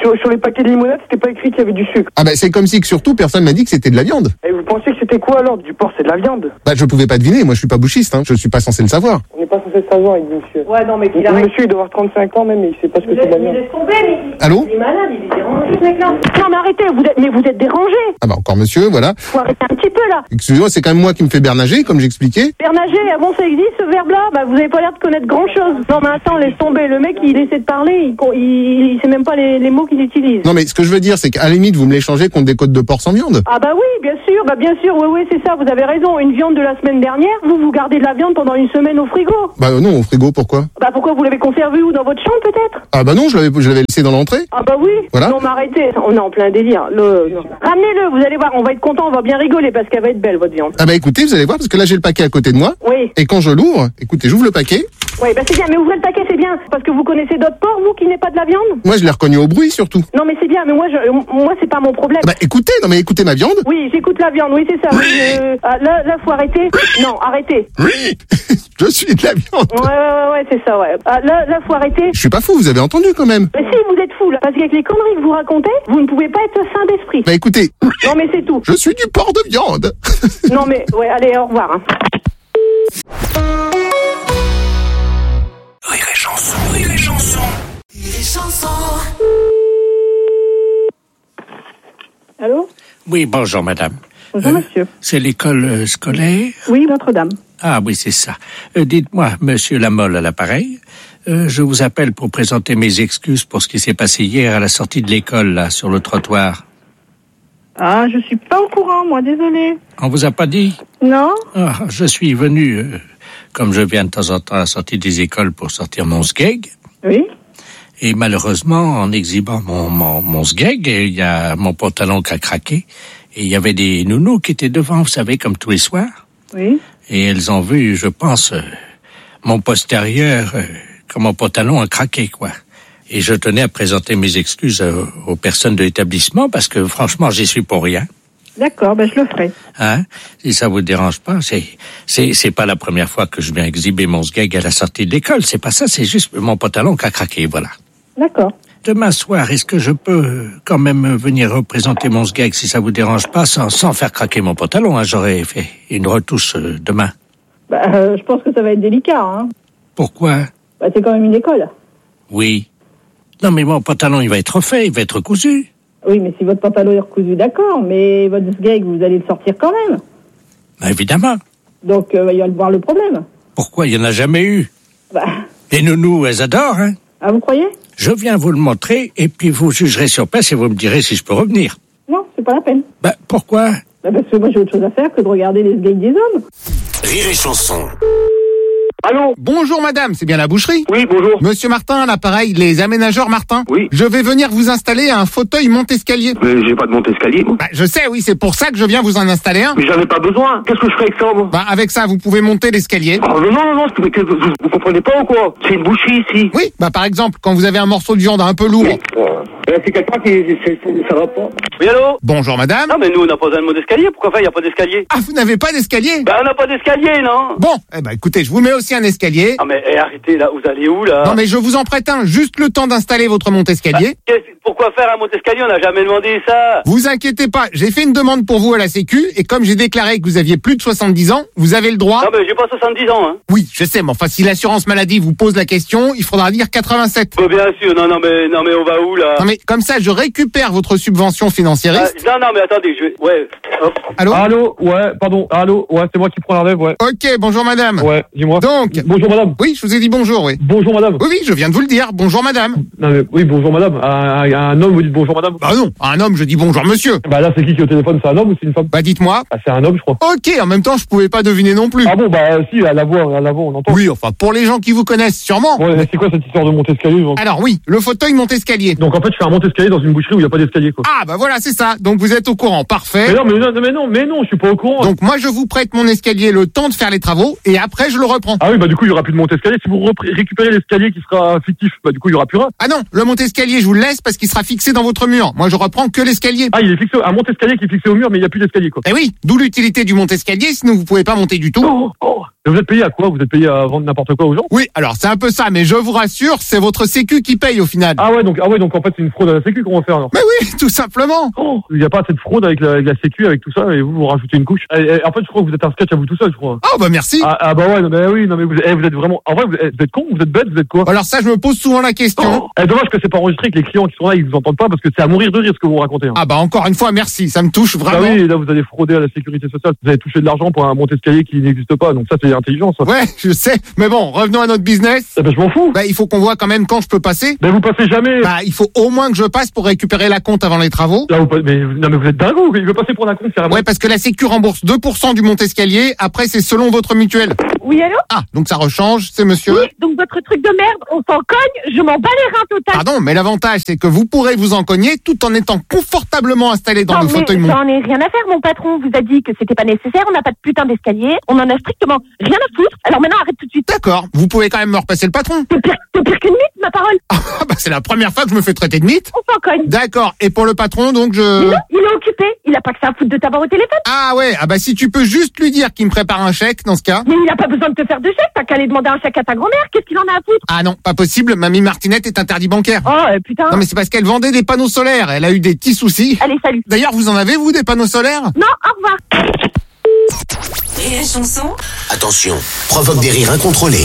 Sur, sur les paquets de limonade, c'était pas écrit qu'il y avait du sucre. Ah bah c'est comme si que surtout personne m'a dit que c'était de la viande. Et vous pensez que c'était quoi alors? Du porc, c'est de la viande. Bah je pouvais pas deviner, moi je suis pas bouchiste, hein. Je suis pas censé le savoir. On n'est pas censé savoir, il dit monsieur. Ouais, non, mais qu'il Le arrête. monsieur, il doit avoir trente-cinq ans même, et il sait pas ce que c'est de la Il viande. laisse tomber, mais il- Allô il est malade, il est dérangé, ce mec-là. Non, mais arrêtez, vous êtes, mais vous êtes dérangé. Ah bah encore monsieur, voilà. Faut arrêter un petit peu, là. Excusez-moi, c'est quand même moi qui me fais bernager, comme j'expliquais. Bernager, ah bon, ça existe, ce verbe-là? Bah, vous avez pas l'air de connaître grand-chose. Non, mais attends, laisse tomber. Le mec, il essaie de parler, il, il, il sait même pas les, les mots qu'il utilise. Non mais ce que je veux dire, c'est qu'à la limite, vous me l'échangez contre des côtes de porc sans viande. Ah bah oui, bien sûr, bah bien sûr, oui, oui, c'est ça, vous avez raison. Une viande de la semaine dernière, vous, vous gardez de la viande pendant une semaine au frigo. Bah euh, non, au frigo, pourquoi? Bah pourquoi vous l'avez conservé où? Dans votre chambre, peut-être? Ah bah non, je l'avais, je l'avais laissé dans l'entrée. Ah bah oui. Voilà. Non, mais arrêtez, on est en plein délire. Le... non. Ramenez-le, vous allez voir, on va être content, on va bien rigoler parce qu'elle va être belle, votre viande. Ah bah écoutez, vous allez voir, parce que là j'ai le paquet à côté de moi. Oui. Et quand je l'ouvre, écoutez, j'ouvre le paquet. Oui, bah c'est bien, mais ouvrez le paquet, c'est bien. Parce que vous connaissez d'autres porcs, vous, qui n'est pas de la viande? Moi je l'ai reconnu au bruit surtout. Non, mais c'est bien, mais moi, je... moi c'est pas mon problème. Ah bah écoutez, non mais écoutez ma viande. Oui, j'écoute la viande, oui, c'est ça. Oui. Euh, ah, là, là, faut arrêter. Non, arrêtez. Oui, je suis de la viande. Ouais, ouais, ouais, ouais, c'est ça, ouais. Ah, là, là, faut arrêter. Je suis pas fou, vous avez entendu quand même. Mais si, vous êtes fou, là. Parce qu'avec les conneries que vous racontez, vous ne pouvez pas être sain d'esprit. Bah écoutez. Non, mais c'est tout. Je suis du porc de viande. Non, mais, ouais, allez, au revoir. Hein. Rire et chanson, rire et chanson. Rire et chanson. Allô? Oui, bonjour madame. Bonjour, Euh, monsieur. C'est l'école euh, scolaire? Oui, Notre-Dame. Ah oui, c'est ça. Euh, dites-moi, monsieur Lamolle à l'appareil, euh, je vous appelle pour présenter mes excuses pour ce qui s'est passé hier à la sortie de l'école, là, sur le trottoir. Ah, je suis pas au courant, moi, désolé. On vous a pas dit? Non? Ah, je suis venu, euh, comme je viens de temps en temps à la sortie des écoles pour sortir mon sgeg. Oui. Et malheureusement, en exhibant mon, mon, mon sgeg, il y a mon pantalon qui a craqué. Et il y avait des nounous qui étaient devant, vous savez, comme tous les soirs. Oui. Et elles ont vu, je pense, euh, mon postérieur, euh, que mon pantalon a craqué, quoi. Et je tenais à présenter mes excuses euh, aux personnes de l'établissement parce que franchement, j'y suis pour rien. D'accord, ben je le ferai. Hein? Si ça vous dérange pas, c'est, c'est, c'est pas la première fois que je viens exhiber mon sgeg à la sortie de l'école. C'est pas ça, c'est juste mon pantalon qui a craqué, voilà. D'accord. Demain soir, est-ce que je peux euh, quand même venir représenter mon sgeg si ça vous dérange pas, sans, sans faire craquer mon pantalon, hein? J'aurais fait une retouche euh, demain. Bah, euh, je pense que ça va être délicat, hein. Pourquoi? Bah, c'est quand même une école. Oui. Non, mais mon pantalon, il va être refait, il va être cousu. Oui, mais si votre pantalon est recousu, d'accord, mais votre sgeg, vous allez le sortir quand même. Bah, évidemment. Donc, euh, il va y avoir le problème. Pourquoi? Il n'y en a jamais eu. Bah, Les nounous, elles adorent, hein? ah, vous croyez? Je viens vous le montrer, et puis vous jugerez sur place et vous me direz si je peux revenir. Non, c'est pas la peine. Bah, pourquoi? Bah, parce que moi, j'ai autre chose à faire que de regarder les sgegs des hommes. Rire et chanson. Allô? Bonjour madame, c'est bien la boucherie? Oui, bonjour. Monsieur Martin, à l'appareil, les aménageurs Martin. Oui. Je vais venir vous installer un fauteuil monte-escalier. Mais j'ai pas de monte-escalier, moi. Bah, je sais, oui, c'est pour ça que je viens vous en installer un. Mais j'en ai pas besoin. Qu'est-ce que je ferais avec ça, moi? Bah, avec ça, vous pouvez monter l'escalier. Oh, non, non, non, c'est que vous, vous, vous comprenez pas ou quoi? C'est une boucherie ici. Oui, bah, par exemple, quand vous avez un morceau de viande un peu lourd. Euh, c'est quelqu'un qui... c'est- c'est- ça va pas. Oui, allô? Bonjour madame. Non, mais nous, on n'a pas besoin de mot d'escalier. Pourquoi faire, il n'y a pas d'escalier? Ah, vous n'avez pas d'escalier? Ben, on n'a pas d'escalier, non? Bon, eh ben, écoutez, je vous mets aussi un escalier. Ah, mais eh, arrêtez, là, vous allez où, là? Non, mais je vous en prête un, juste le temps d'installer votre monte-escalier. Bah, qu'est-ce- pourquoi faire un monte-escalier? On n'a jamais demandé ça. Vous inquiétez pas, j'ai fait une demande pour vous à la Sécu, et comme j'ai déclaré que vous aviez plus de soixante-dix ans, vous avez le droit... Non, mais j'ai pas soixante-dix ans, hein. Oui, je sais, mais enfin, si l'assurance maladie vous pose la question, il faudra dire quatre-vingt-sept. Bah, bien sûr, non, non, mais, non, mais on va où, là? Non, mais comme ça, je récupère votre subvention Ah, financiériste. non, non, mais attendez, je vais... Ouais, hop. Allô? Allô, ouais, pardon, allô, ouais, c'est moi qui prends la relève, ouais. Ok, bonjour madame. Ouais, dis-moi. Donc... Bonjour madame. Oui, je vous ai dit bonjour, oui. Bonjour madame. Oui, oui, je viens de vous le dire. Bonjour madame. Non mais, oui, bonjour madame. À, à un homme, vous dites bonjour madame? Bah non, à un homme, je dis bonjour monsieur. Bah là, c'est qui qui est au téléphone? C'est un homme ou c'est une femme? Bah dites-moi. Ah, c'est un homme, je crois. Ok, en même temps, je pouvais pas deviner non plus. Ah bon, bah si, à la voix, à la voix, on entend. Oui, enfin, pour les gens qui vous connaissent, sûrement. Ouais, mais c'est quoi cette histoire de monte-escalier? donc Alors oui, le fauteuil monte-escalier. Donc en fait, je fais un monte-escalier dans une boucherie où il n'y a pas d'escalier, quoi. Ah bah voilà, c'est ça. Donc vous êtes au courant, parfait. Mais non, mais non, mais non, mais non, je suis pas au courant. Donc moi, je vous prête mon escalier le temps de faire les travaux, et après, je le reprends. Ah oui, bah du coup, il y aura plus de monte-escalier. Si vous repré- récupérez l'escalier qui sera fictif, bah du coup, il y aura plus rien. Ah non, le monte-escalier, je vous le laisse parce qu'il sera sera fixé dans votre mur. Moi, je reprends que l'escalier. Ah, il est fixé, un monte-escalier qui est fixé au mur, mais il n'y a plus d'escalier, quoi. Eh oui, d'où l'utilité du monte-escalier, sinon vous pouvez pas monter du tout. Oh, oh. Vous êtes payé à quoi? Vous êtes payé à vendre n'importe quoi aux gens? Oui, alors c'est un peu ça, mais je vous rassure, c'est votre sécu qui paye au final. Ah ouais, donc, ah ouais, donc en fait, c'est une fraude à la sécu qu'on va faire, alors. Mais oui, tout simplement. Oh, il n'y a pas assez de fraude avec la, avec la sécu, avec tout ça, et vous, vous rajoutez une couche. Et, et, en fait, je crois que vous êtes un sketch à vous tout seul, je crois. Oh, bah merci. Ah, ah bah ouais, non, mais oui, non, mais vous, eh, vous êtes vraiment, en vrai, vous, vous êtes con, vous êtes bête, vous êtes quoi? Alors ça, je me pose souvent la question. Oh, eh, dommage que c'est pas enregistré, que les clients qui sont là, ils vous entendent pas, parce que c'est à mourir de rire ce que vous racontez. Hein. Ah bah encore une fois, merci, ça me touche vraiment. Ah oui, là, vous allez frauder à la sécurité sociale, vous allez toucher de l'argent pour un monte-escalier qui n'existe pas, donc ça, c'est intelligent, ça. Ouais, je sais, mais bon, revenons à notre business. Eh ben, je m'en fous. Bah, il faut qu'on voit quand même quand je peux passer. Mais vous passez jamais. Bah, il faut au moins que je passe pour récupérer la compte avant les travaux. Là, vous, mais, non, mais vous êtes dingue, il veut passer pour la compte, carrément. Ouais, parce que la sécu rembourse deux pour cent du monte-escalier, après c'est selon votre mutuelle. Oui, allô? Ah, donc ça rechange, c'est monsieur. Oui, donc votre truc de merde, on s'en cogne, je m'en bats les reins total. Pardon, mais l'avantage c'est que vous pourrez vous en cogner tout en étant confortablement installé dans non, le fauteuil monté. J'en ai rien à faire, mon patron vous a dit que c'était pas nécessaire, on n'a pas de putain d'escalier, on en a strictement rien à foutre, alors maintenant arrête tout de suite. D'accord, vous pouvez quand même me repasser le patron. T'es pire, t'es pire qu'une mythe, ma parole. Ah bah c'est la première fois que je me fais traiter de mythe. On s'en cogne. D'accord, et pour le patron donc je... Mais non, il est occupé, il a pas que ça à foutre de t'avoir au téléphone. Ah ouais, ah bah si tu peux juste lui dire qu'il me prépare un chèque dans ce cas. Mais il a pas besoin de te faire de chèque, t'as qu'à aller demander un chèque à ta grand-mère, qu'est-ce qu'il en a à foutre? Ah non, pas possible, mamie Martinette est interdit bancaire. Oh euh, putain. Non mais c'est parce qu'elle vendait des panneaux solaires, elle a eu des petits soucis. Allez, salut. D'ailleurs, vous en avez vous des panneaux solaires? Non, au revoir. Rire et chanson. Attention, provoque des rires incontrôlés.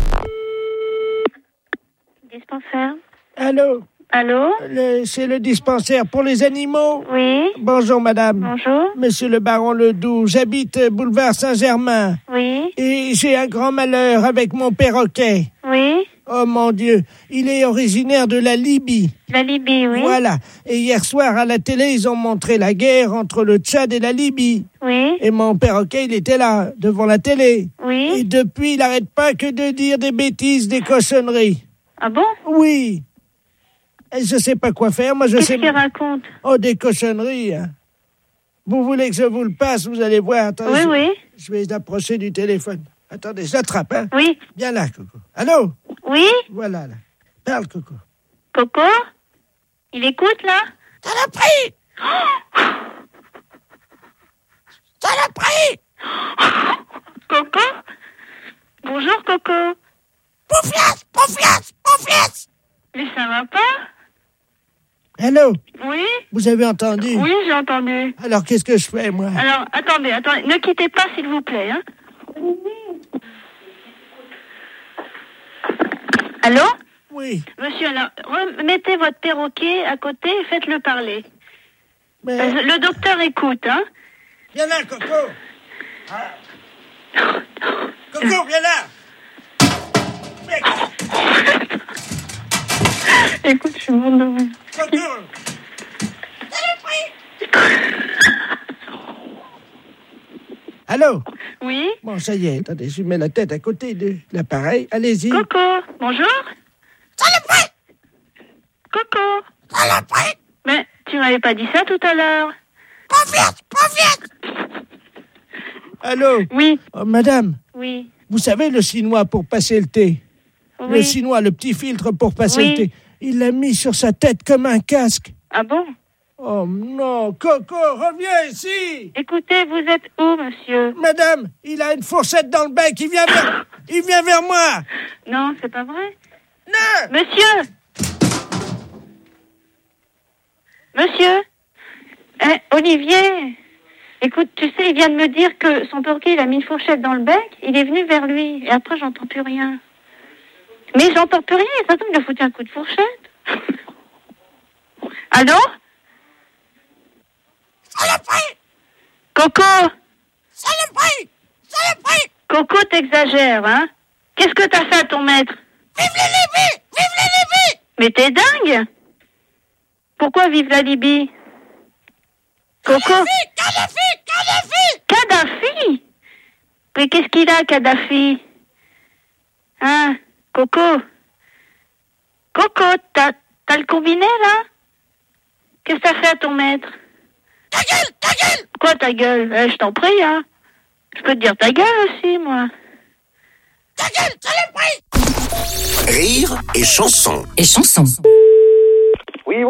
Dispensaire. Allô? Allô? Le- C'est le dispensaire pour les animaux? Oui. Bonjour, madame. Bonjour. Monsieur le baron Ledoux, j'habite euh, boulevard Saint-Germain. Oui. Et j'ai un grand malheur avec mon perroquet. Oui. Oh mon Dieu, il est originaire de la Libye. La Libye, oui. Voilà. Et hier soir, à la télé, ils ont montré la guerre entre le Tchad et la Libye. Oui. Et mon perroquet, il était là, devant la télé. Oui. Et depuis, il n'arrête pas que de dire des bêtises, des cochonneries. Ah bon? Oui. Et je sais pas quoi faire, moi je Qu'est-ce sais... qu'il raconte? Oh, des cochonneries, hein. Vous voulez que je vous le passe, vous allez voir. Attends, Oui, je... oui. Je vais approcher du téléphone. Attendez, je l'attrape, hein. Oui. Viens là, Coco. Allô? Oui. Voilà, là. Parle, Coco. Coco? Il écoute, là? Ça l'a pris! Ça l'a pris! Coco? Bonjour, Coco. Pouflias! Pouflias! Pouflias! Mais ça va pas? Allô? Oui? Vous avez entendu? Oui, j'ai entendu. Alors, qu'est-ce que je fais, moi? Alors, attendez, attendez. Ne quittez pas, s'il vous plaît, hein. Allô? Oui. Monsieur, alors, remettez votre perroquet à côté et faites-le parler. Mais... Euh, le docteur écoute, hein. Viens là, Coco. Ah. Coco, viens là. Écoute, je suis morte de rire. Coco. Allô? Oui? Bon, ça y est, attendez, je mets la tête à côté de l'appareil. Allez-y. Coco, bonjour? Saloperie! Coco? Saloperie! Mais tu m'avais pas dit ça tout à l'heure. Pas vite, pas vite! Allô? Oui. Oh, madame? Oui. Vous savez le chinois pour passer le thé? Oui. Le chinois, le petit filtre pour passer Oui. le thé. Il l'a mis sur sa tête comme un casque. Ah bon? Oh non, Coco, reviens ici! Écoutez, vous êtes où, monsieur? Madame, il a une fourchette dans le bec, il vient vers, il vient vers moi! Non, c'est pas vrai. Non! Monsieur! Monsieur? Eh, Olivier! Écoute, tu sais, il vient de me dire que son perroquet, il a mis une fourchette dans le bec, il est venu vers lui, et après, j'entends plus rien. Mais j'entends plus rien, et ça tombe, il a foutu un coup de fourchette. Allô? Saloperie! Coco! Saloperie! Saloperie! Coco, t'exagères, hein? Qu'est-ce que t'as fait à ton maître? Vive la Libye! Vive la Libye! Mais t'es dingue! Pourquoi vive la Libye? Coco? Kadhafi! Kadhafi! Kadhafi! Kadhafi? Mais qu'est-ce qu'il a, Kadhafi? Hein? Coco? Coco, t'as, t'as le combiné, là? Qu'est-ce que t'as fait à ton maître? Ta gueule! Ta gueule! Quoi, ta gueule? Eh, je t'en prie, hein? Je peux te dire ta gueule aussi, moi. Ta gueule! Saloperie! Rire et chanson. Et chanson. Oui, bonjour.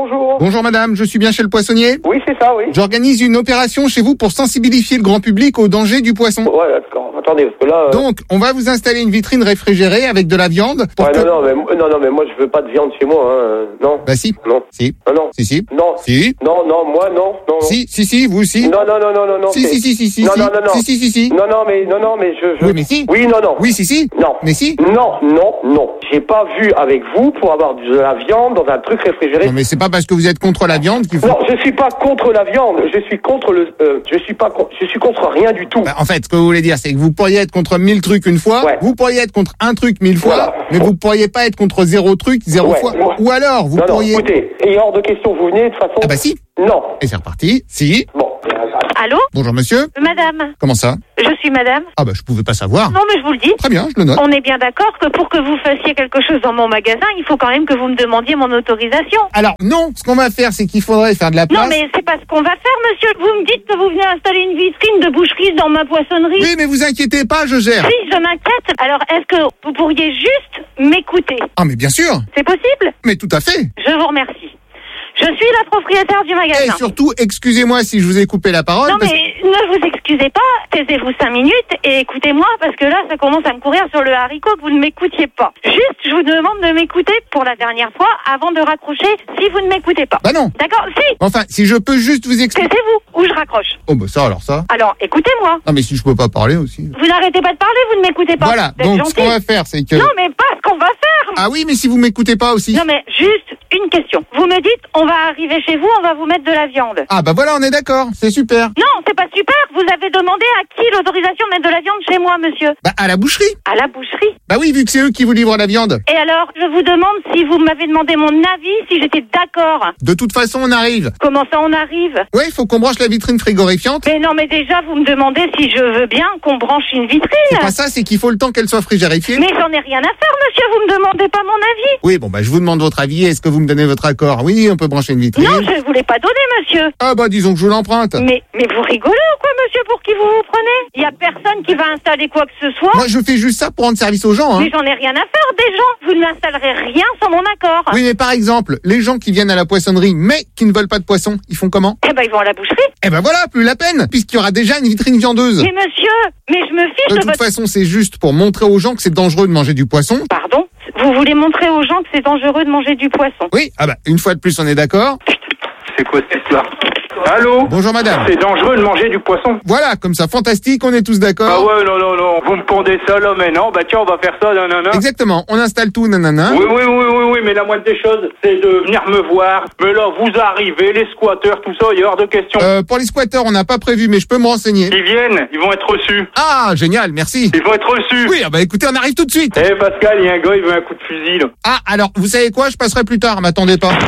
bonjour. Bonjour madame, je suis bien chez le poissonnier? Oui, c'est ça, oui. J'organise une opération chez vous pour sensibiliser le grand public au danger du poisson. Ouais, d'accord. Attendez, parce que là... Euh... Donc, on va vous installer une vitrine réfrigérée avec de la viande. Pour ouais, que... non, non, mais, non, non, mais moi, je veux pas de viande chez moi, hein. Non. Bah si. Non. Si. Non, non. Si, si. Non. Si. Non, non, moi, non. Non, non. Si, si, si, vous aussi. Non, non, non, non, non, non. Si, si, si, si, si. Non, non, non, non. Si, si, si, si. Non, non, mais, non, non, mais je, je... Oui, mais si. Oui, non, non. Oui, si, si. Non. Mais si. Non, non, non. J'ai pas vu avec vous pour avoir de la viande dans un truc réfrigéré. Non, mais c'est pas parce que vous êtes contre la viande qu'il faut... Non, je suis pas contre la viande. Je suis contre le, euh, je suis pas, con... je suis contre rien du tout. Bah, en fait, ce que vous voulez dire, c'est que vous pourriez être contre mille trucs une fois. Ouais. Vous pourriez être contre un truc mille fois. Voilà. Mais vous pourriez pas être contre zéro truc zéro Ouais, fois. ouais. Ou alors, vous non, pourriez... non, écoutez, il est hors de question, vous venez de toute façon. Ah bah si. Non. Et c'est reparti. Si. Bon. Allô? Bonjour monsieur. Madame. Comment ça? Je suis madame. Ah bah je pouvais pas savoir. Non, mais je vous le dis. Très bien, je le note. On est bien d'accord que pour que vous fassiez quelque chose dans mon magasin, il faut quand même que vous me demandiez mon autorisation. Alors non, ce qu'on va faire, c'est qu'il faudrait faire de la place. Non, mais c'est pas ce qu'on va faire, monsieur. Vous me dites que vous venez installer une vitrine de boucherie dans ma poissonnerie. Oui, mais vous inquiétez pas, je gère. Si, je m'inquiète. Alors, est-ce que vous pourriez juste m'écouter? Ah mais bien sûr. C'est possible? Mais tout à fait. Je vous remercie. Je suis la propriétaire du magasin. Et surtout, excusez-moi si je vous ai coupé la parole. Non, parce... mais ne vous excusez pas, taisez-vous cinq minutes et écoutez-moi, parce que là, ça commence à me courir sur le haricot que vous ne m'écoutiez pas. Juste, je vous demande de m'écouter pour la dernière fois avant de raccrocher si vous ne m'écoutez pas. Bah non. D'accord? Si. Enfin, si je peux juste vous expliquer. Taisez-vous ou je raccroche. Oh bah ça, alors ça. Alors, écoutez-moi. Non mais si je peux pas parler aussi. Vous n'arrêtez pas de parler, vous ne m'écoutez pas. Voilà, Vous êtes donc gentil. ce qu'on va faire, c'est que... Non, mais pas ce qu'on va faire. Ah oui, mais si vous m'écoutez pas aussi. Non, mais juste une question. Vous me dites, on va arriver chez vous, on va vous mettre de la viande. Ah bah voilà, on est d'accord, c'est super. Non, c'est pas super. Vous avez demandé à qui l'autorisation de mettre de la viande chez moi, monsieur? Bah à la boucherie. À la boucherie. Bah oui, vu que c'est eux qui vous livrent la viande. Et alors, je vous demande si vous m'avez demandé mon avis, si j'étais d'accord. De toute façon, on arrive. Comment ça, on arrive? Ouais, il faut qu'on branche la vitrine frigorifiante. Mais non, mais déjà, vous me demandez si je veux bien qu'on branche une vitrine. C'est pas ça, c'est qu'il faut le temps qu'elle soit frigorifiée. Mais j'en ai rien à faire, monsieur, vous me demandez pas mon avis. Oui, bon bah je vous demande votre avis, est-ce que vous me donnez votre accord? Oui, on peut brancher une vitrine. Non, je vous l'ai pas donné, monsieur. Ah bah disons que je vous l'emprunte. Mais, mais vous rigolez ou quoi, monsieur, pour qui vous vous prenez? Il y a personne qui va installer quoi que ce soit. Moi, je fais juste ça pour rendre service aux gens, hein. Mais j'en ai rien à faire des gens. Vous ne m'installerez rien sans mon accord. Oui, mais par exemple, les gens qui viennent à la poissonnerie, mais qui ne veulent pas de poisson, ils font comment? Eh ben, ils vont à la boucherie. Eh ben voilà, plus la peine, puisqu'il y aura déjà une vitrine viandeuse. Mais monsieur, mais je me fiche De de, toute votre... façon, c'est juste pour montrer aux gens que c'est dangereux de manger du poisson. Pardon? Vous voulez montrer aux gens que c'est dangereux de manger du poisson? Oui, ah bah, une fois de plus, on est d'accord. C'est quoi cette histoire? Allô? Bonjour madame. C'est dangereux de manger du poisson. Voilà, comme ça, fantastique, on est tous Ah d'accord. ouais, non, non, non. Vous me pondez ça là, mais non. Bah tiens, on va faire ça, nanana. Exactement, on installe tout, nanana. Oui, oui, oui, oui, oui, mais la moindre des choses, c'est de venir me voir. Mais là, vous arrivez, les squatteurs, tout ça, il y a hors de question. Euh, pour les squatteurs, on n'a pas prévu, mais je peux me renseigner. Ils viennent, ils vont être reçus. Ah, génial, merci. Ils vont être reçus. Oui, ah bah écoutez, on arrive tout de suite. Eh Pascal, il y a un gars, il veut un coup de fusil, là. Ah, alors, vous savez quoi, je passerai plus tard, m'attendez pas.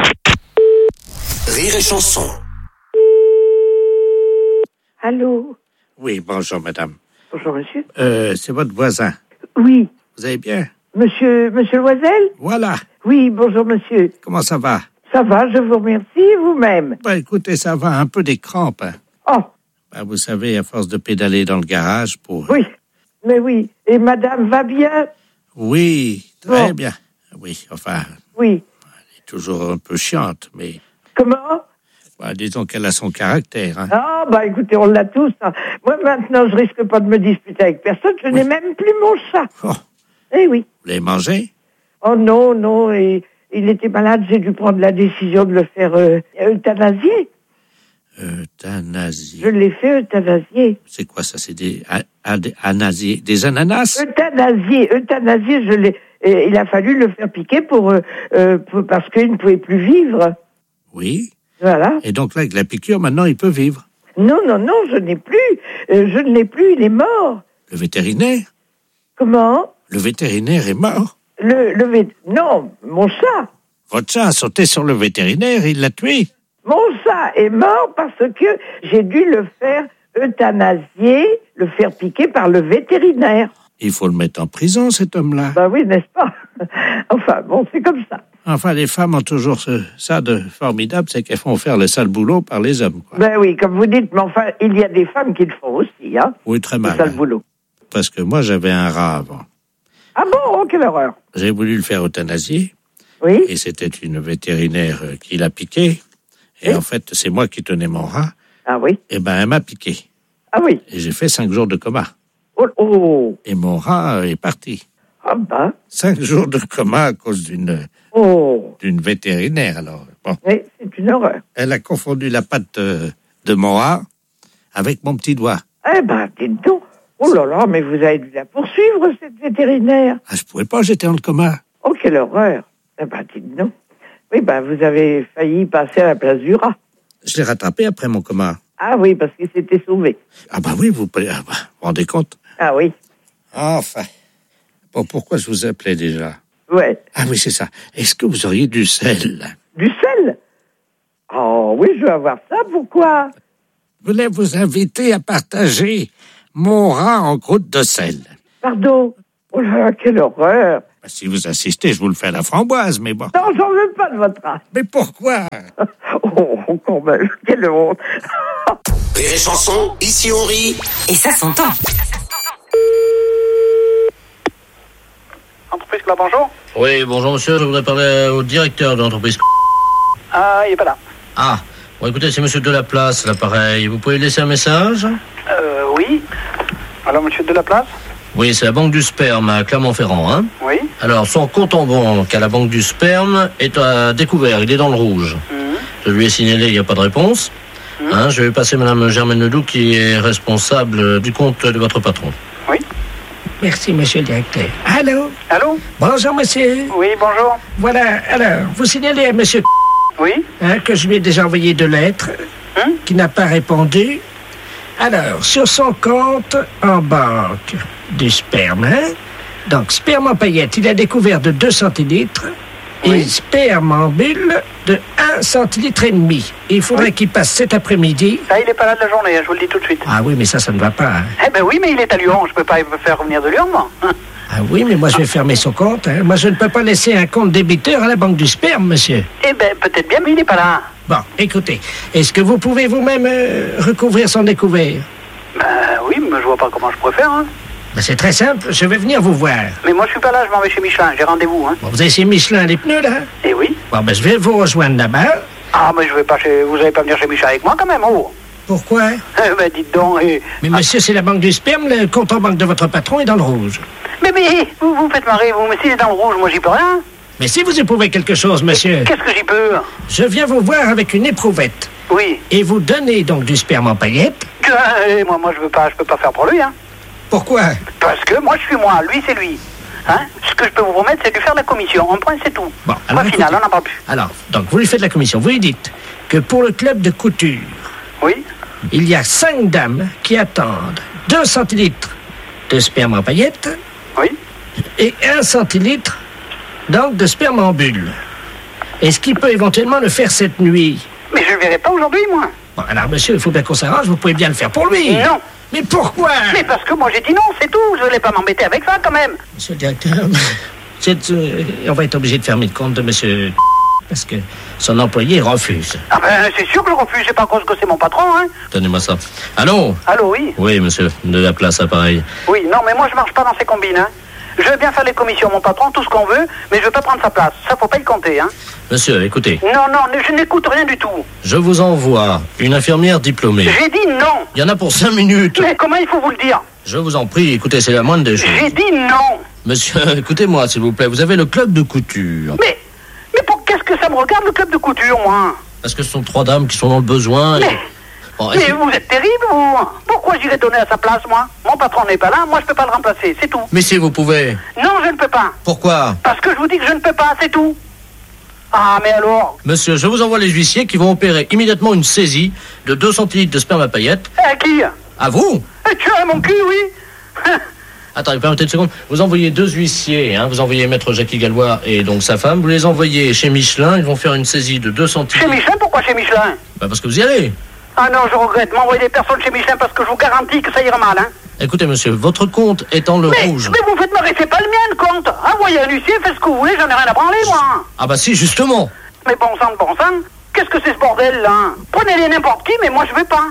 Rire et chanson. Allô? Oui, bonjour, madame. Bonjour, monsieur. Euh, c'est votre voisin. Oui. Vous allez bien? Monsieur, monsieur Loisel? Voilà. Oui, bonjour, monsieur. Comment ça va? Ça va, je vous remercie, vous-même. Ben, écoutez, ça va, un peu des crampes. Hein. Oh. Ben, vous savez, à force de pédaler dans le garage pour... Oui, mais oui. Et madame va bien? Oui, très Bon. bien. Oui, enfin, Oui. elle est toujours un peu chiante, mais... Comment? Ben, disons qu'elle a son caractère. Hein. Ah, bah écoutez, on l'a tous. Hein. Moi, maintenant, je risque pas de me disputer avec personne. Je n'ai même plus mon chat. Oh. Eh oui. Vous l'avez mangé? Oh non, non. Et, il était malade. J'ai dû prendre la décision de le faire euh, euthanasier. Euthanasie. Je l'ai fait euthanasier. C'est quoi ça? C'est des, a, a- des anasiers, des ananas? Euthanasier, euthanasier, je l'ai. Et il a fallu le faire piquer pour, euh, euh, pour- parce qu'il ne pouvait plus vivre. Oui. Voilà. Et donc là, avec la piqûre, maintenant, il peut vivre. Non, non, non, je n'ai plus. Euh, je ne l'ai plus. Il est mort. Le vétérinaire? Comment? Le vétérinaire est mort. Le, le vét- Non, mon chat. Votre chat a sauté sur le vétérinaire, il l'a tué. Mon chat est mort parce que j'ai dû le faire euthanasier, le faire piquer par le vétérinaire. Il faut le mettre en prison, cet homme-là. Ben oui, n'est-ce pas? Enfin, bon, c'est comme ça. Enfin, les femmes ont toujours ce, ça de formidable, c'est qu'elles font faire le sale boulot par les hommes. Quoi. Ben oui, comme vous dites, mais enfin, il y a des femmes qui le font aussi, hein. Oui, très mal. C'est ça le hein. boulot. Parce que moi, j'avais un rat avant. Ah bon, oh, quelle horreur. J'ai voulu le faire euthanasier. Oui. Et c'était une vétérinaire euh, qui l'a piqué. Et oui. en fait, c'est moi qui tenais mon rat. Ah oui. Et ben, elle m'a piqué. Ah oui. Et j'ai fait cinq jours de coma. Oh, oh. Et mon rat est parti. Ah ben. Cinq jours de coma à cause d'une oh. d'une vétérinaire. Alors, bon. Oui, c'est une horreur. Elle a confondu la patte de, de mon rat avec mon petit doigt. Eh ben, dites donc. Oh là là, mais vous avez dû la poursuivre, cette vétérinaire. Ah, je pouvais pas, j'étais en coma. Oh, quelle horreur. Eh ben, dites donc. Oui, ben, vous avez failli passer à la place du rat. Je l'ai rattrapé après mon coma. Ah oui, parce qu'il s'était sauvé. Ah bah oui, vous pouvez, ah bah, vous vous rendez compte? Ah oui. Enfin. Bon, pourquoi je vous appelais déjà? Ouais. Ah oui, c'est ça. Est-ce que vous auriez du sel? Du sel? Oh oui, je veux avoir ça, pourquoi? Je voulais vous inviter à partager mon rat en croûte de sel. Pardon? Oh là là, quelle horreur! Bah, si vous insistez, je vous le fais à la framboise, mais bon. Non, j'en veux pas de votre rat. Mais pourquoi? Oh, quand même, quelle honte! Rire et Chanson, ici on rit. Et ça s'entend. Entreprise Club, bonjour. Oui, bonjour monsieur, je voudrais parler au directeur de l'entreprise. Ah, il est pas là. Ah, bon écoutez, c'est monsieur Delaplace, l'appareil. Vous pouvez laisser un message? Euh, oui. Alors, monsieur Delaplace? Oui, c'est la Banque du Sperme à Clermont-Ferrand, hein? Oui. Alors, son compte en banque à la Banque du Sperme est à découvert, il est dans le rouge. Mmh. Je lui ai signalé, il n'y a pas de réponse. Mmh. Hein, je vais passer madame Germaine Ledoux qui est responsable du compte de votre patron. Oui. Merci, monsieur le directeur. Allô? Allô? Bonjour, monsieur. Oui, bonjour. Voilà, alors, vous signalez à monsieur Oui. hein, que je lui ai déjà envoyé deux lettres, hein? qui n'a pas répondu. Alors, sur son compte en banque du sperme, hein? Donc, sperme en paillettes, il a découvert de deux centilitres oui. et sperme en bulle de un centilitre et demi. Et il faudrait oui. qu'il passe cet après-midi. Ça, il n'est pas là de la journée, je vous le dis tout de suite. Ah oui, mais ça, ça ne va pas. Hein. Eh ben oui, mais il est à Lyon, je peux pas me faire revenir de Lyon, moi. Ah oui, mais moi, je vais fermer son compte. Hein. Moi, je ne peux pas laisser un compte débiteur à la banque du sperme, monsieur. Eh ben, peut-être bien, mais il n'est pas là. Bon, écoutez, est-ce que vous pouvez vous-même euh, recouvrir son découvert? Ben oui, mais je vois pas comment je préfère, hein. Ben, c'est très simple, je vais venir vous voir. Mais moi, je suis pas là, je m'en vais chez Michelin, j'ai rendez-vous, hein. Bon, vous avez chez Michelin les pneus, là? Eh oui. Bon, ben, je vais vous rejoindre là-bas. Ah, mais je vais pas chez... Vous allez pas venir chez Michelin avec moi, quand même, oh. Pourquoi? Eh ben, dites donc, et... Mais monsieur, c'est la banque du sperme, le compte en banque de votre patron est dans le rouge. Mais, mais, vous vous faites marrer, vous, mais s'il est dans le rouge, moi, j'y peux rien. Mais si vous éprouvez quelque chose, monsieur... Qu'est-ce que j'y peux? Je viens vous voir avec une éprouvette. Oui. Et vous donnez donc du sperme en paillettes. Euh, moi, moi, je veux pas, je peux pas faire pour lui, hein. Pourquoi? Parce que moi, je suis moi, lui, c'est lui. Hein? Ce que je peux vous promettre, c'est de lui faire la commission. En point, c'est tout. Bon, alors, Point final, on n'en parle plus. Alors, donc, vous lui faites la commission. Vous lui dites que pour le club de couture... Oui. Il y a cinq dames qui attendent deux centilitres de sperme en paillettes. Oui. Et un centilitre, donc, de sperme en bulle. Est-ce qu'il peut éventuellement le faire cette nuit? Mais je ne le verrai pas aujourd'hui, moi. Bon, alors, monsieur, il faut bien qu'on s'arrange. Vous pouvez bien le faire pour lui. Non. Mais pourquoi? Mais parce que moi, j'ai dit non, c'est tout. Je ne voulais pas m'embêter avec ça, quand même. Monsieur le directeur, c'est, euh, on va être obligé de fermer le compte de monsieur... Parce que son employé refuse. Ah ben, c'est sûr que je refuse. C'est pas à cause que c'est mon patron, hein. Donnez-moi ça. Allô? Allô, oui. Oui, monsieur, de la place, appareil. Oui, non, mais moi, je marche pas dans ces combines, hein. Je veux bien faire les commissions, mon patron, tout ce qu'on veut, mais je veux pas prendre sa place. Ça, faut pas y compter, hein. Monsieur, écoutez. Non, non, je n'écoute rien du tout. Je vous envoie une infirmière diplômée. J'ai dit non. Il y en a pour cinq minutes. Mais comment il faut vous le dire? Je vous en prie, écoutez, c'est la moindre des choses. J'ai dit non. Monsieur, écoutez-moi, s'il vous plaît, vous avez le club de couture. Mais, mais pour qu'est-ce que ça me regarde, le club de couture, moi? Parce que ce sont trois dames qui sont dans le besoin. Mais, et... bon, mais vous êtes terrible, vous. Pourquoi j'irais donner à sa place, moi? Mon patron n'est pas là, moi je peux pas le remplacer, c'est tout. Mais si vous pouvez. Non, je ne peux pas. Pourquoi? Parce que je vous dis que je ne peux pas, c'est tout. Ah, mais alors? Monsieur, je vous envoie les huissiers qui vont opérer immédiatement une saisie de deux centilitres de sperme à paillettes. À qui? À vous? Et tu as mon cul, oui. Attendez, permettez une seconde. Vous envoyez deux huissiers, hein. Vous envoyez maître Jackie Gallois et donc sa femme. Vous les envoyez chez Michelin. Ils vont faire une saisie de deux centilitres. Chez Michelin? Pourquoi chez Michelin? Bah parce que vous y allez. Ah non, je regrette. M'envoyer des personnes chez Michelin parce que je vous garantis que ça ira mal, hein. Écoutez, monsieur, votre compte est dans le mais, rouge. Mais vous faites marrer, c'est pas le mien, le compte. Envoyez un huissier, faites ce que vous voulez, j'en ai rien à branler, moi. Ah bah si, justement. Mais bon sang de bon sang, qu'est-ce que c'est ce bordel, là? Prenez-les n'importe qui, mais moi je vais pas.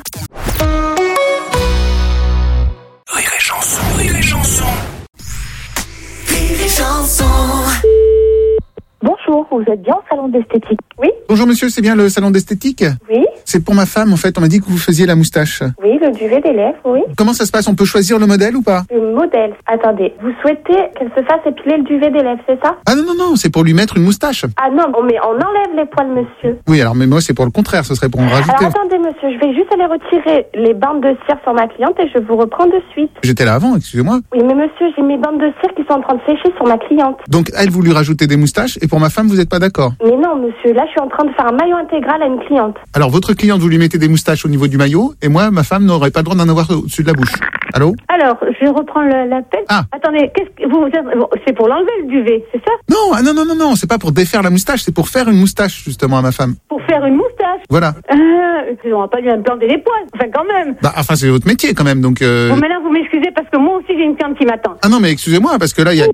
Rire et Chanson, Rire et Chanson. Rire et Chanson. Bonjour. vous êtes bien au salon d'esthétique? Oui. Bonjour monsieur, c'est bien le salon d'esthétique? Oui. C'est pour ma femme en fait, on m'a dit que vous faisiez la moustache. Oui, le duvet des lèvres, oui. Comment ça se passe? On peut choisir le modèle ou pas? Le modèle. Attendez, vous souhaitez qu'elle se fasse épiler le duvet des lèvres, c'est ça? Ah non, non, non, c'est pour lui mettre une moustache. Ah non, on, met, on enlève les poils, monsieur. Oui, alors mais moi c'est pour le contraire, ce serait pour en rajouter. Alors attendez, monsieur, je vais juste aller retirer les bandes de cire sur ma cliente et je vous reprends de suite. J'étais là avant, excusez-moi. Oui, mais monsieur, j'ai mes bandes de cire qui sont en train de sécher sur ma cliente. Donc elle, vous lui rajoutez des moustaches et pour ma femme, vous n'êtes pas d'accord? Mais non, monsieur, là je suis en train de faire un maillot intégral à une cliente. Alors votre cliente, vous lui mettez des moustaches au niveau du maillot et moi, ma femme n'aurait pas le droit d'en avoir au-dessus de la bouche. Allô? Alors, je reprends le- l'appel. Ah. Attendez, qu'est-ce que vous, vous c'est pour l'enlever le duvet, c'est ça? Non, ah non, non, non, non, c'est pas pour défaire la moustache, c'est pour faire une moustache justement à ma femme. Pour faire une moustache. Voilà. Euh, on va pas lui implanter les poils, enfin quand même. Bah, enfin, c'est votre métier quand même, donc. Euh... Bon, maintenant vous m'excusez parce que moi aussi j'ai une cliente qui m'attend. Ah non, mais excusez-moi, parce que là, il y a.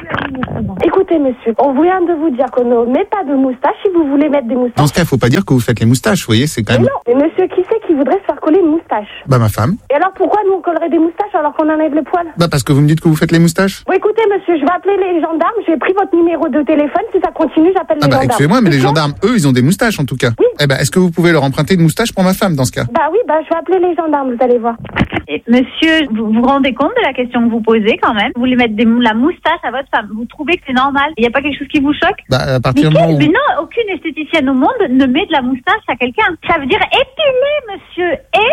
Écoutez, monsieur, on vient de vous dire qu'on ne met pas de moustache si vous voulez mettre des moustaches. Dans ce cas, il faut pas dire que vous faites les moustaches, vous voyez, c'est quand Mais même. non, mais monsieur, qui c'est qui voudrait se faire coller une moustache? Bah, ma femme. Et alors pourquoi nous on collerait des moustaches alors qu'on enlève les poils? Bah, parce que vous me dites que vous faites les moustaches. Bon, écoutez, monsieur, je vais appeler les gendarmes, j'ai pris votre numéro de téléphone, si ça continue, j'appelle Ah les bah, gendarmes. excusez-moi, mais les C'est bon? gendarmes, eux, ils ont des moustaches en tout cas. Oui. Eh ben, est-ce que vous pouvez leur emprunter une moustache pour ma femme dans ce cas? Bah oui, bah je vais appeler les gendarmes, vous allez voir. Et monsieur, vous vous rendez compte de la question que vous posez quand même? Vous voulez mettre des, mou- la moustache à votre femme. Vous trouvez que c'est normal? Il n'y a pas quelque chose qui vous choque? Bah, à Mais, partir du quel- moment où. mais non, aucune esthéticienne au monde ne met de la moustache à quelqu'un. Ça veut dire épiler, monsieur.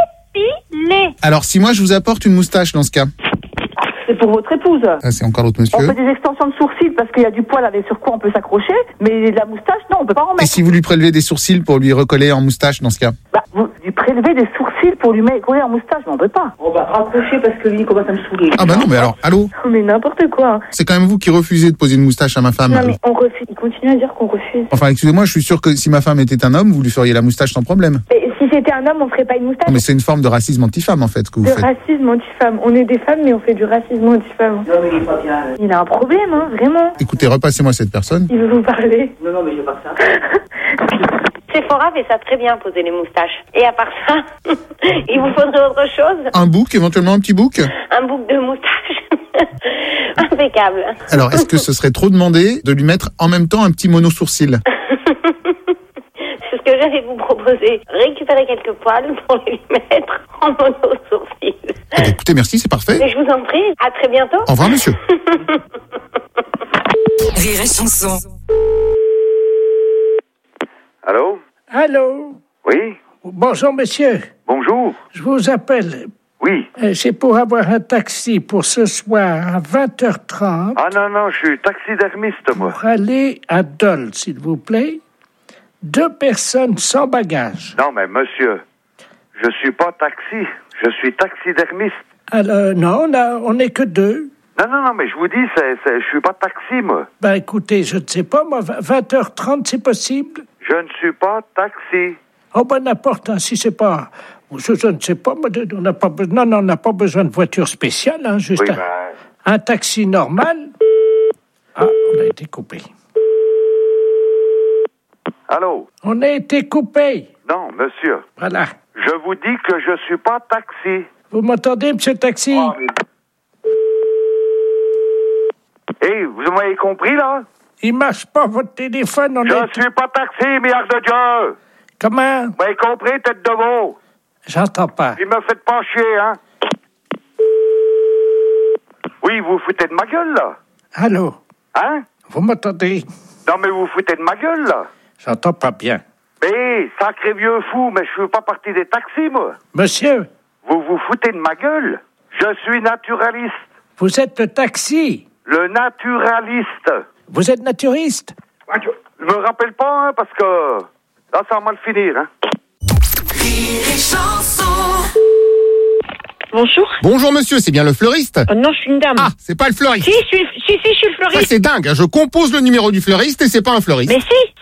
Épiler. Alors, si moi je vous apporte une moustache dans ce cas. C'est pour votre épouse. Ah, c'est encore l'autre On monsieur. fait des extensions de sourcils parce qu'il y a du poil avec sur quoi on peut s'accrocher, mais la moustache, non, on peut pas en Et mettre. si vous lui prélevez des sourcils pour lui recoller en moustache dans ce cas? Bah, vous lui prélevez des sourcils pour lui mettre coller en moustache, mais on peut pas. On va raccrocher parce que lui, il commence à me saouler. Ah bah non, mais alors, allô? Mais n'importe quoi. C'est quand même vous qui refusez de poser une moustache à ma femme. Non mais on refuse, il continue à dire qu'on refuse. Enfin, excusez-moi, je suis sûr que si ma femme était un homme, vous lui feriez la moustache sans problème. Et si c'était un homme, on ferait pas une moustache? Non, mais c'est une forme de racisme anti-femme en fait que vous De faites. racisme anti-femme. On est des femmes, mais on fait du racisme anti-femme. Non, mais il est pas bien. Il a un problème, hein, vraiment. Écoutez, repassez-moi cette personne. Il veut vous parler. Non, non, mais il veut pas ça. Sephora fait ça très bien, poser les moustaches. Et à part ça, il vous faudrait autre chose? Un bouc, éventuellement un petit bouc? Un bouc de moustache. Impeccable. Alors, est-ce que ce serait trop demandé de lui mettre en même temps un petit mono-sourcil? C'est ce que j'allais vous proposer. Récupérer quelques poils pour les mettre en mono-sourcil. Eh bien, écoutez, merci, c'est parfait. Mais je vous en prie, à très bientôt. Au revoir, monsieur. Rire et chanson. Allô? Allô? Oui? Bonjour, monsieur. Bonjour. Je vous appelle. Oui. Euh, C'est pour avoir un taxi pour ce soir à vingt heures trente Ah non, non, je suis taxidermiste, moi. pour aller à Dole, s'il vous plaît. Deux personnes sans bagages. Non, mais monsieur, je suis pas taxi, je suis taxidermiste. Alors, non, on a- on n'est que deux. Non, non, non, mais je vous dis, c'est, c'est, je suis pas taxi, moi. Ben, écoutez, je ne sais pas, moi, vingt heures trente, c'est possible? Je ne suis pas taxi. Oh, ben, n'importe, hein, si c'est pas... Je, je ne sais pas, moi, de- on n'a pas besoin... Non, non, on n'a pas besoin de voiture spéciale, hein, juste Oui, un, ben... un taxi normal. Ah, on a été coupé. Allô? On a été coupé. Non, monsieur. Voilà. Je vous dis que je suis pas taxi. Vous m'entendez, monsieur Taxi? Oh, mais... Hé, vous m'avez compris, là? Il marche pas, votre téléphone, on Je est... suis pas taxi, milliard de Dieu! Comment? Vous m'avez compris, tête de veau? J'entends pas. Puis me faites pas chier, hein? Oui, vous foutez de ma gueule, là? Allô? Hein? Vous m'entendez? Non, mais vous foutez de ma gueule, là? J'entends pas bien. Mais, sacré vieux fou, mais je suis pas parti des taxis, moi. Monsieur, Vous vous foutez de ma gueule? Je suis naturaliste. vous êtes le taxi. Le naturaliste. Vous êtes naturiste? Je me rappelle pas, hein, parce que là, ça va mal finir, hein. Rire et chanson. Bonjour. Bonjour monsieur, c'est bien le fleuriste? Oh non, je suis une dame. Ah, c'est pas le fleuriste. Si, je suis, si, si, je suis le fleuriste. Ça, c'est dingue, hein, je compose le numéro du fleuriste et c'est pas un fleuriste. Mais si, je suis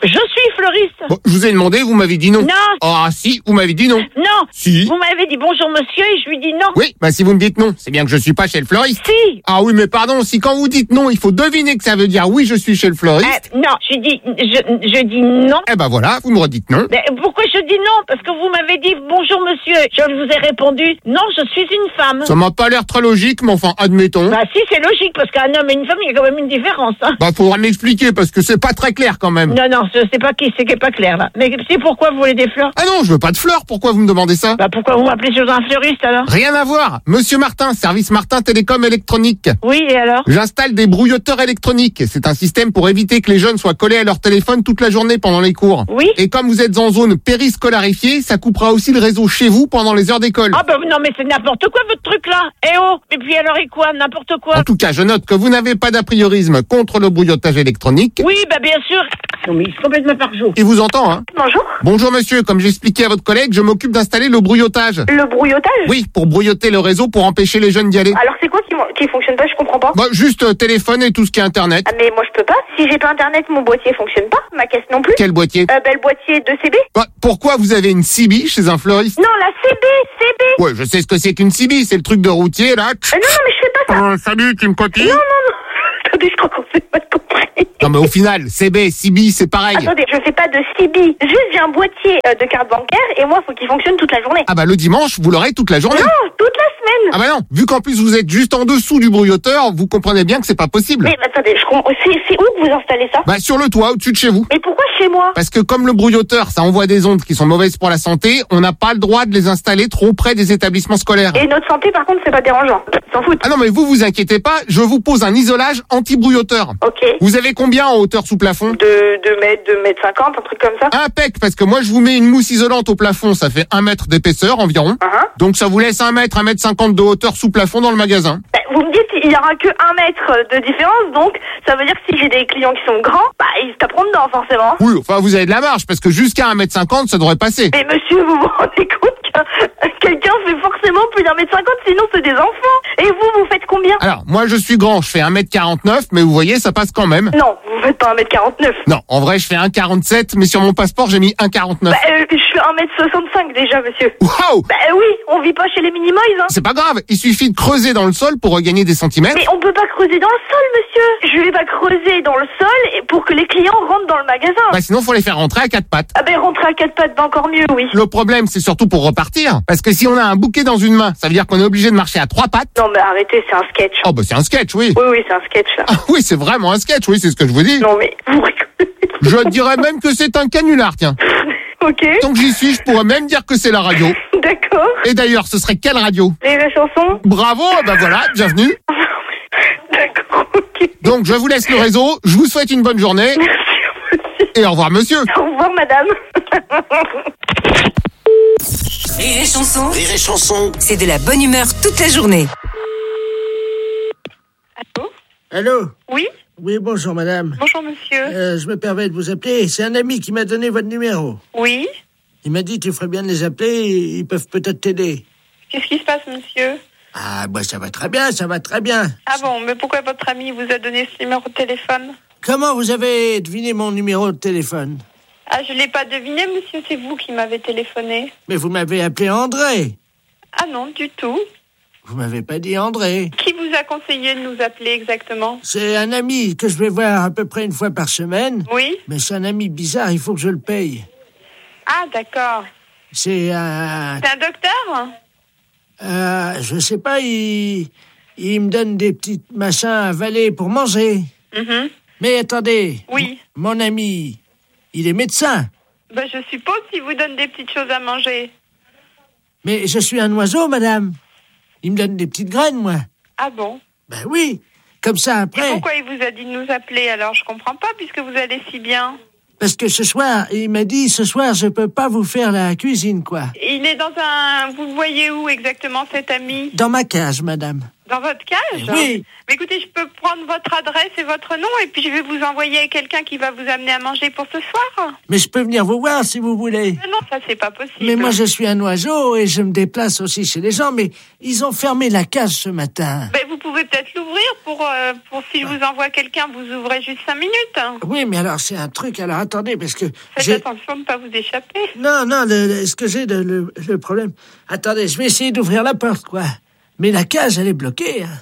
fleuriste. Bon, je vous ai demandé, vous m'avez dit non. Non. Ah si, vous m'avez dit non. Non. Si. Vous m'avez dit bonjour monsieur et je lui dis non. Oui, bah si vous me dites non, c'est bien que je suis pas chez le fleuriste. Si. Ah oui, mais pardon, si quand vous dites non, il faut deviner que ça veut dire oui, je suis chez le fleuriste. Euh, non, je dis, je, je dis non. Eh ben voilà, vous me redites non. Mais pourquoi je dis non? Parce que vous m'avez dit bonjour monsieur. Je vous ai répondu non, je suis une femme. Ça m'a pas l'air très logique, mais enfin, admettons. Bah si, c'est logique, parce qu'un homme et une femme, il y a quand même une différence. Hein. Bah faudra m'expliquer, parce que c'est pas très clair quand même. Non, non, je sais pas qui, c'est qui est pas clair là. Mais c'est pourquoi vous voulez des fleurs? Ah non, je veux pas de fleurs, pourquoi vous me demandez ça? Bah pourquoi vous m'appelez sur un fleuriste alors? Rien à voir. Monsieur Martin, service Martin Télécom électronique. Oui, et alors? J'installe des brouilloteurs électroniques. C'est un système pour éviter que les jeunes soient collés à leur téléphone toute la journée pendant les cours. Oui. Et comme vous êtes en zone périscolarifiée, ça coupera aussi le réseau chez vous pendant les heures d'école. Ah bah non mais c'est n'importe quoi votre truc là. Eh oh. Et puis alors et quoi? N'importe quoi. En tout cas, je note que vous n'avez pas d'a priorisme contre le brouillotage électronique. Oui, bah bien sûr. Non mais il est complètement par jour. Il vous entend, hein? Bonjour. Bonjour monsieur, comme j'expliquais à votre collègue, je m'occupe d'installer le brouillotage. Le brouillotage? Oui, pour brouilloter le réseau pour empêcher les jeunes d'y aller. Alors c'est quoi qui, qui fonctionne pas? Je comprends pas. Bah juste euh, téléphone et tout ce qui est internet. Ah mais moi je peux pas. Si j'ai pas internet, mon boîtier fonctionne pas. Ma caisse non plus. Quel boîtier? Euh, bah le boîtier de C B. Bah pourquoi vous avez une C B chez un fleuriste? Non, la C B, C B. Ouais, je sais ce que c'est qu'une C B, c'est le truc de routier là. Euh, non, non, mais je fais pas ça. Euh, salut, tu me copies? Non, non, non. Attendez, je crois qu'on s'est pas compris. Non mais au final, C B, C B, c'est pareil. Attendez, je fais pas de C B. Juste j'ai un boîtier euh, de carte bancaire et moi faut qu'il fonctionne toute la journée. Ah bah le dimanche, vous l'aurez toute la journée. Non, toute la semaine. Ah bah non, vu qu'en plus vous êtes juste en dessous du brouilloteur, vous comprenez bien que c'est pas possible. Mais attendez, je comprends. C'est, c'est où que vous installez ça? Bah sur le toit, au-dessus de chez vous. Mais pourquoi chez moi? Parce que comme le brouilloteur, ça envoie des ondes qui sont mauvaises pour la santé, on n'a pas le droit de les installer trop près des établissements scolaires. Et notre santé par contre c'est pas dérangeant. S'en foutent. Ah non mais vous vous inquiétez pas, je vous pose un isolage anti-brouilloteur. Ok. Vous avez combien en hauteur sous plafond? De deux mètres, deux mètres cinquante, un truc comme ça. Impec, parce que moi je vous mets une mousse isolante au plafond, ça fait un mètre d'épaisseur environ. Uh-huh. Donc ça vous laisse un mètre, un mètre cinquante de hauteur sous plafond dans le magasin. Bah, vous me dites il y aura que un mètre de différence, donc ça veut dire que si j'ai des clients qui sont grands, bah ils se taperont dedans forcément. Oui, enfin vous avez de la marge, parce que jusqu'à un mètre cinquante ça devrait passer. Mais monsieur, vous vous rendez compte que quelqu'un fait forcément plus d'un mètre cinquante, sinon c'est des enfants. Et vous, vous faites combien? Alors, moi je suis grand, je fais un mètre quarante-neuf, mais vous voyez, ça passe quand même. Non, vous faites pas un mètre quarante-neuf. Non, en vrai je fais un quarante-sept, mais sur mon passeport j'ai mis un quarante-neuf. Bah, euh, je fais un mètre soixante-cinq déjà, monsieur. Waouh! Bah oui, on vit pas chez les Minimoys, hein. C'est pas grave, il suffit de creuser dans le sol pour regagner des centimètres. Mais on peut pas creuser dans le sol, monsieur. Je vais pas creuser dans le sol et pour que les clients rentrent dans le magasin. Bah sinon faut les faire rentrer à quatre pattes. Ah ben rentrer à quatre pattes, bah encore mieux, oui. Le problème c'est surtout pour repartir, parce que si on a un bouquet dans une main, ça veut dire qu'on est obligé de marcher à trois pattes. Non mais arrêtez, c'est un sketch. Oh bah c'est un sketch, oui. Oui, oui, c'est un sketch là. Ah oui, c'est vraiment un sketch, oui, c'est ce que je vous dis. Non mais vous rigolez. Je dirais même que c'est un canular, tiens. Ok. Tant que j'y suis, je pourrais même dire que c'est la radio. D'accord. Et d'ailleurs, ce serait quelle radio? Les vraies chansons. Bravo, bah voilà, bienvenue. D'accord, ok. Donc je vous laisse le réseau, je vous souhaite une bonne journée. Merci à vous aussi. Et au revoir monsieur. Au revoir madame. Rire et chanson, Rire et chanson. c'est de la bonne humeur toute la journée. Allô? Allô? Oui? Oui, bonjour madame. Bonjour monsieur. Euh, je me permets de vous appeler. C'est un ami qui m'a donné votre numéro. Oui? Il m'a dit tu ferais bien de les appeler, ils peuvent peut-être t'aider. Qu'est-ce qui se passe monsieur? Ah, bah ça va très bien, ça va très bien. Ah bon, mais pourquoi votre ami vous a donné ce numéro de téléphone? Comment vous avez deviné mon numéro de téléphone? Ah, je l'ai pas deviné monsieur, c'est vous qui m'avez téléphoné. Mais vous m'avez appelé André. Ah non, du tout. Vous m'avez pas dit André. Qui vous a conseillé de nous appeler exactement? C'est un ami que je vais voir à peu près une fois par semaine. Oui? Mais c'est un ami bizarre, il faut que je le paye. Ah d'accord. C'est un... C'est un docteur? Euh, je sais pas, il... il me donne des petits machins à avaler pour manger. Mhm. Mais attendez. Oui. Mon ami, il est médecin. Ben, je suppose qu'il vous donne des petites choses à manger. Mais je suis un oiseau, madame. Il me donne des petites graines, moi. Ah bon? Ben oui. Comme ça, après... Et pourquoi il vous a dit de nous appeler alors? Je comprends pas, puisque vous allez si bien. Parce que ce soir, il m'a dit, ce soir, je peux pas vous faire la cuisine, quoi. Il est dans un... Vous le voyez où exactement, cet ami? Dans ma cage, madame. Dans votre cage? Oui. Mais écoutez, je peux prendre votre adresse et votre nom, et puis je vais vous envoyer quelqu'un qui va vous amener à manger pour ce soir. Mais je peux venir vous voir si vous voulez. Non, ça c'est pas possible. Mais moi, je suis un oiseau et je me déplace aussi chez les gens, mais ils ont fermé la cage ce matin. Mais vous pouvez peut-être l'ouvrir pour, euh, pour si je vous envoie quelqu'un, vous ouvrez juste cinq minutes. Oui, mais alors c'est un truc. Alors attendez, parce que Faites j'ai... attention de ne pas vous échapper. Non, non, le, le- ce que j'ai, le, le, le problème... Attendez, je vais essayer d'ouvrir la porte, quoi. Mais la cage, elle est bloquée. Hein.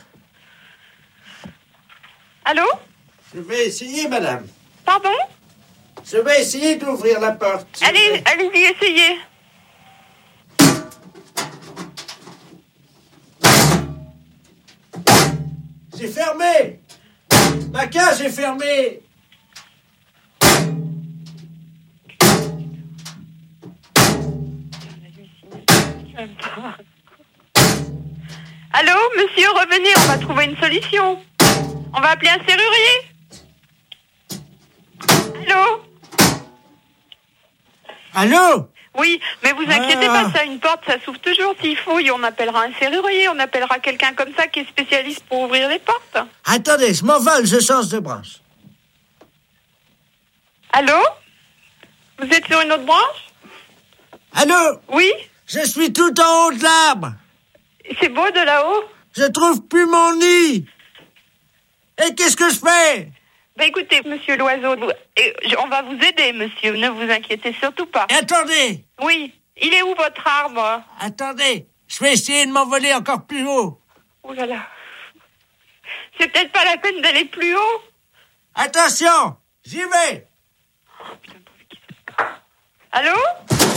Allô? Je vais essayer, madame. Pardon? Je vais essayer d'ouvrir la porte. Allez, allez-y, essayez. C'est fermé. Ma cage est fermée. Allô, monsieur, revenez, on va trouver une solution. On va appeler un serrurier. Allô? Allô? Oui, mais vous inquiétez Ah. pas, ça, une porte, ça s'ouvre toujours. S'il faut, on appellera un serrurier, on appellera quelqu'un comme ça qui est spécialiste pour ouvrir les portes. Attendez, je m'envole, je change de branche. Allô? Vous êtes sur une autre branche? Allô? Oui? Je suis tout en haut de l'arbre. C'est beau de là-haut? Je trouve plus mon nid. Et qu'est-ce que je fais? Bah écoutez, monsieur l'oiseau, vous- et je- on va vous aider, monsieur, ne vous inquiétez surtout pas. Attendez. Oui, il est où votre arbre? Attendez, je vais essayer de m'envoler encore plus haut. Oh là là. C'est peut-être pas la peine d'aller plus haut. Attention, j'y vais. Allô?